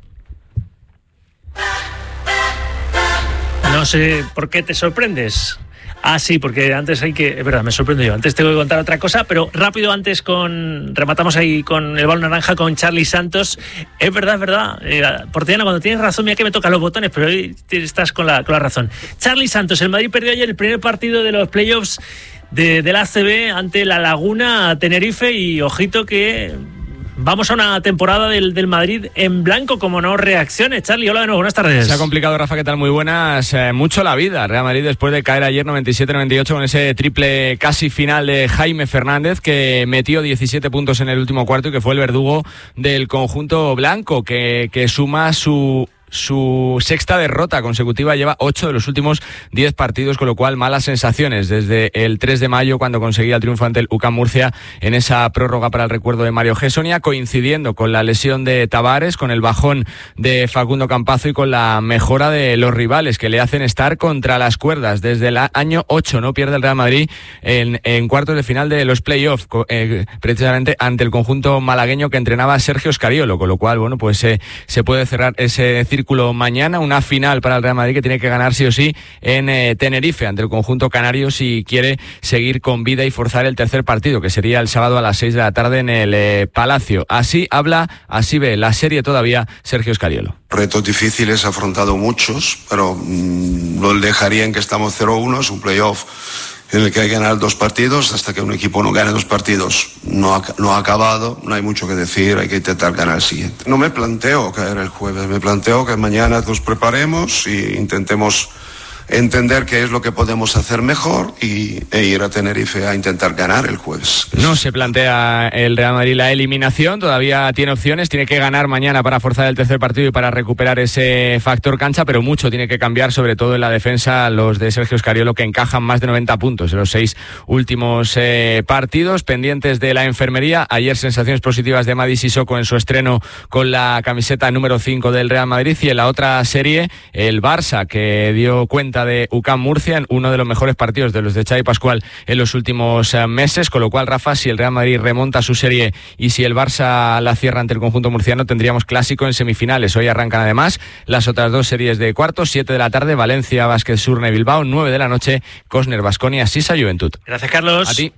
No sé por qué te sorprendes. Ah, sí, porque antes hay que... Es verdad, me sorprendo yo. Antes tengo que contar otra cosa, pero rápido antes con... Rematamos ahí con el balón naranja con Charly Santos. Es verdad, es verdad. Eh, Portellano, cuando tienes razón, mira que me tocan los botones, pero hoy estás con la, con la razón. Charly Santos, el Madrid perdió ayer el primer partido de los playoffs de, de la A C B ante la Laguna Tenerife y ojito que... Vamos a una temporada del, del Madrid en blanco, como no reaccione. Charly, hola de nuevo, buenas tardes. Se ha complicado, Rafa, ¿qué tal? Muy buenas. Eh, mucho la vida. Real Madrid después de caer ayer noventa y siete noventa y ocho con ese triple casi final de Jaime Fernández, que metió diecisiete puntos en el último cuarto y que fue el verdugo del conjunto blanco, que, que suma su... su sexta derrota consecutiva, lleva ocho de los últimos diez partidos, con lo cual malas sensaciones desde el tres de mayo, cuando conseguía el triunfo ante el U C A M Murcia en esa prórroga para el recuerdo de Mario Gessonia, coincidiendo con la lesión de Tavares, con el bajón de Facundo Campazo y con la mejora de los rivales que le hacen estar contra las cuerdas. Desde el año ocho no pierde el Real Madrid en, en cuartos de final de los playoffs, eh, precisamente ante el conjunto malagueño que entrenaba Sergio Scariolo, con lo cual, bueno, pues eh, se puede cerrar ese círculo mañana, una final para el Real Madrid que tiene que ganar sí o sí en eh, Tenerife ante el conjunto canario si quiere seguir con vida y forzar el tercer partido, que sería el sábado a las seis de la tarde en el eh, Palacio. Así habla, así ve la serie todavía Sergio Scariolo. Retos difíciles, he afrontado muchos, pero mmm, lo dejaría en que estamos cero uno, es un playoff en el que hay que ganar dos partidos. Hasta que un equipo no gane dos partidos no ha, no ha acabado, no hay mucho que decir, hay que intentar ganar el siguiente. No me planteo caer el jueves, me planteo que mañana nos preparemos e intentemos entender qué es lo que podemos hacer mejor y, e ir a Tenerife a intentar ganar el jueves. No se plantea el Real Madrid la eliminación, todavía tiene opciones, tiene que ganar mañana para forzar el tercer partido y para recuperar ese factor cancha, pero mucho tiene que cambiar, sobre todo en la defensa, los de Sergio Scariolo, que encajan más de noventa puntos en los seis últimos eh, partidos. Pendientes de la enfermería, ayer sensaciones positivas de Mady Sissoko en su estreno con la camiseta número cinco del Real Madrid, y en la otra serie el Barça, que dio cuenta de U C A M Murcia en uno de los mejores partidos de los de Xavi Pascual en los últimos eh, meses, con lo cual, Rafa, si el Real Madrid remonta su serie y si el Barça la cierra ante el conjunto murciano, tendríamos clásico en semifinales. Hoy arrancan además las otras dos series de cuartos, siete de la tarde, Valencia Basket Surne Bilbao, nueve de la noche, Cosner Baskonia Sisa Juventud. Gracias, Carlos. A ti.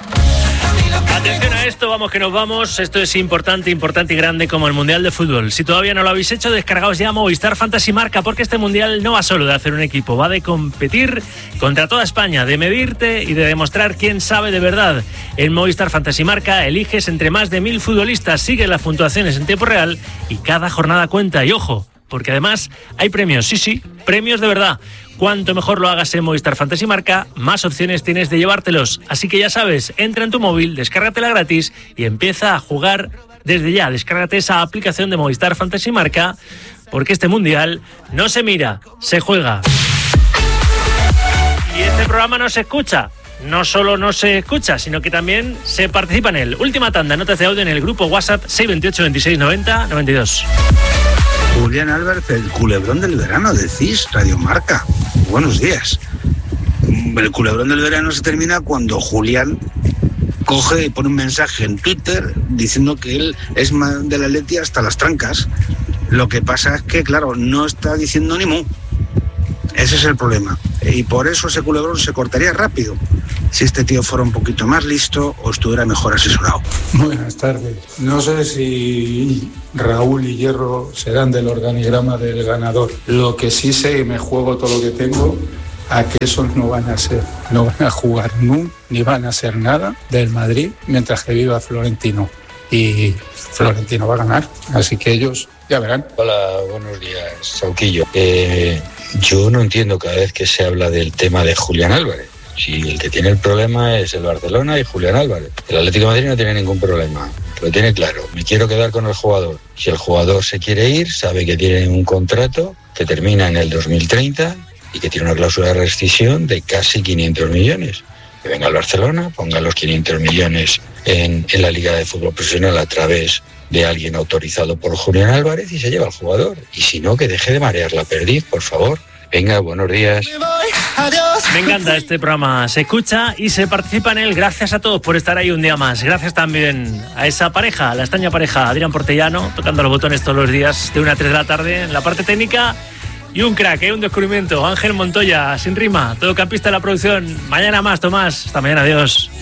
Atención a esto, vamos que nos vamos. Esto es importante, importante y grande como el Mundial de Fútbol. Si todavía no lo habéis hecho, descargaos ya Movistar Fantasy Marca, porque este Mundial no va solo de hacer un equipo, va de competir contra toda España, de medirte y de demostrar quién sabe de verdad. En Movistar Fantasy Marca eliges entre más de mil futbolistas, sigues las puntuaciones en tiempo real y cada jornada cuenta. Y ojo, porque además hay premios, sí, sí, premios de verdad. Cuanto mejor lo hagas en Movistar Fantasy Marca, más opciones tienes de llevártelos. Así que ya sabes, entra en tu móvil, descárgatela gratis y empieza a jugar desde ya. Descárgate esa aplicación de Movistar Fantasy Marca, porque este Mundial no se mira, se juega. Y este programa no se escucha. No solo no se escucha, sino que también se participa en él. Última tanda, notas de audio en el grupo WhatsApp seis dos ocho, veintiséis, noventa, noventa y dos. Julián Álvarez, el culebrón del verano, decís, Radio Marca. Buenos días. El culebrón del verano se termina cuando Julián coge y pone un mensaje en Twitter diciendo que él es más de la Atleti hasta las trancas. Lo que pasa es que, claro, no está diciendo ni mu. Ese es el problema. Y por eso ese culebrón se cortaría rápido si este tío fuera un poquito más listo o estuviera mejor asesorado. Buenas tardes. No sé si Raúl y Hierro serán del organigrama del ganador. Lo que sí sé, y me juego todo lo que tengo, a que esos no van a ser, no van a jugar nunca, ni van a ser nada del Madrid mientras que viva Florentino. Y Florentino va a ganar, así que ellos ya verán. Hola, buenos días, Sauquillo. Eh, yo no entiendo cada vez que se habla del tema de Julián Álvarez. Si el que tiene el problema es el Barcelona y Julián Álvarez. El Atlético de Madrid no tiene ningún problema, lo tiene claro. Me quiero quedar con el jugador. Si el jugador se quiere ir, sabe que tiene un contrato que termina en el dos mil treinta y que tiene una cláusula de rescisión de casi quinientos millones. Que venga al Barcelona, ponga los quinientos millones en, en la Liga de Fútbol Profesional a través de alguien autorizado por Julián Álvarez y se lleva al jugador. Y si no, que deje de marear la perdiz, por favor. Venga, buenos días. Me encanta este programa. Se escucha y se participa en él. Gracias a todos por estar ahí un día más. Gracias también a esa pareja, a la extraña pareja, Adrián Portellano, tocando los botones todos los días de una a tres de la tarde en la parte técnica. Y un crack, ¿eh? Un descubrimiento. Ángel Montoya, sin rima, todocampista de la producción. Mañana más, Tomás. Hasta mañana, adiós.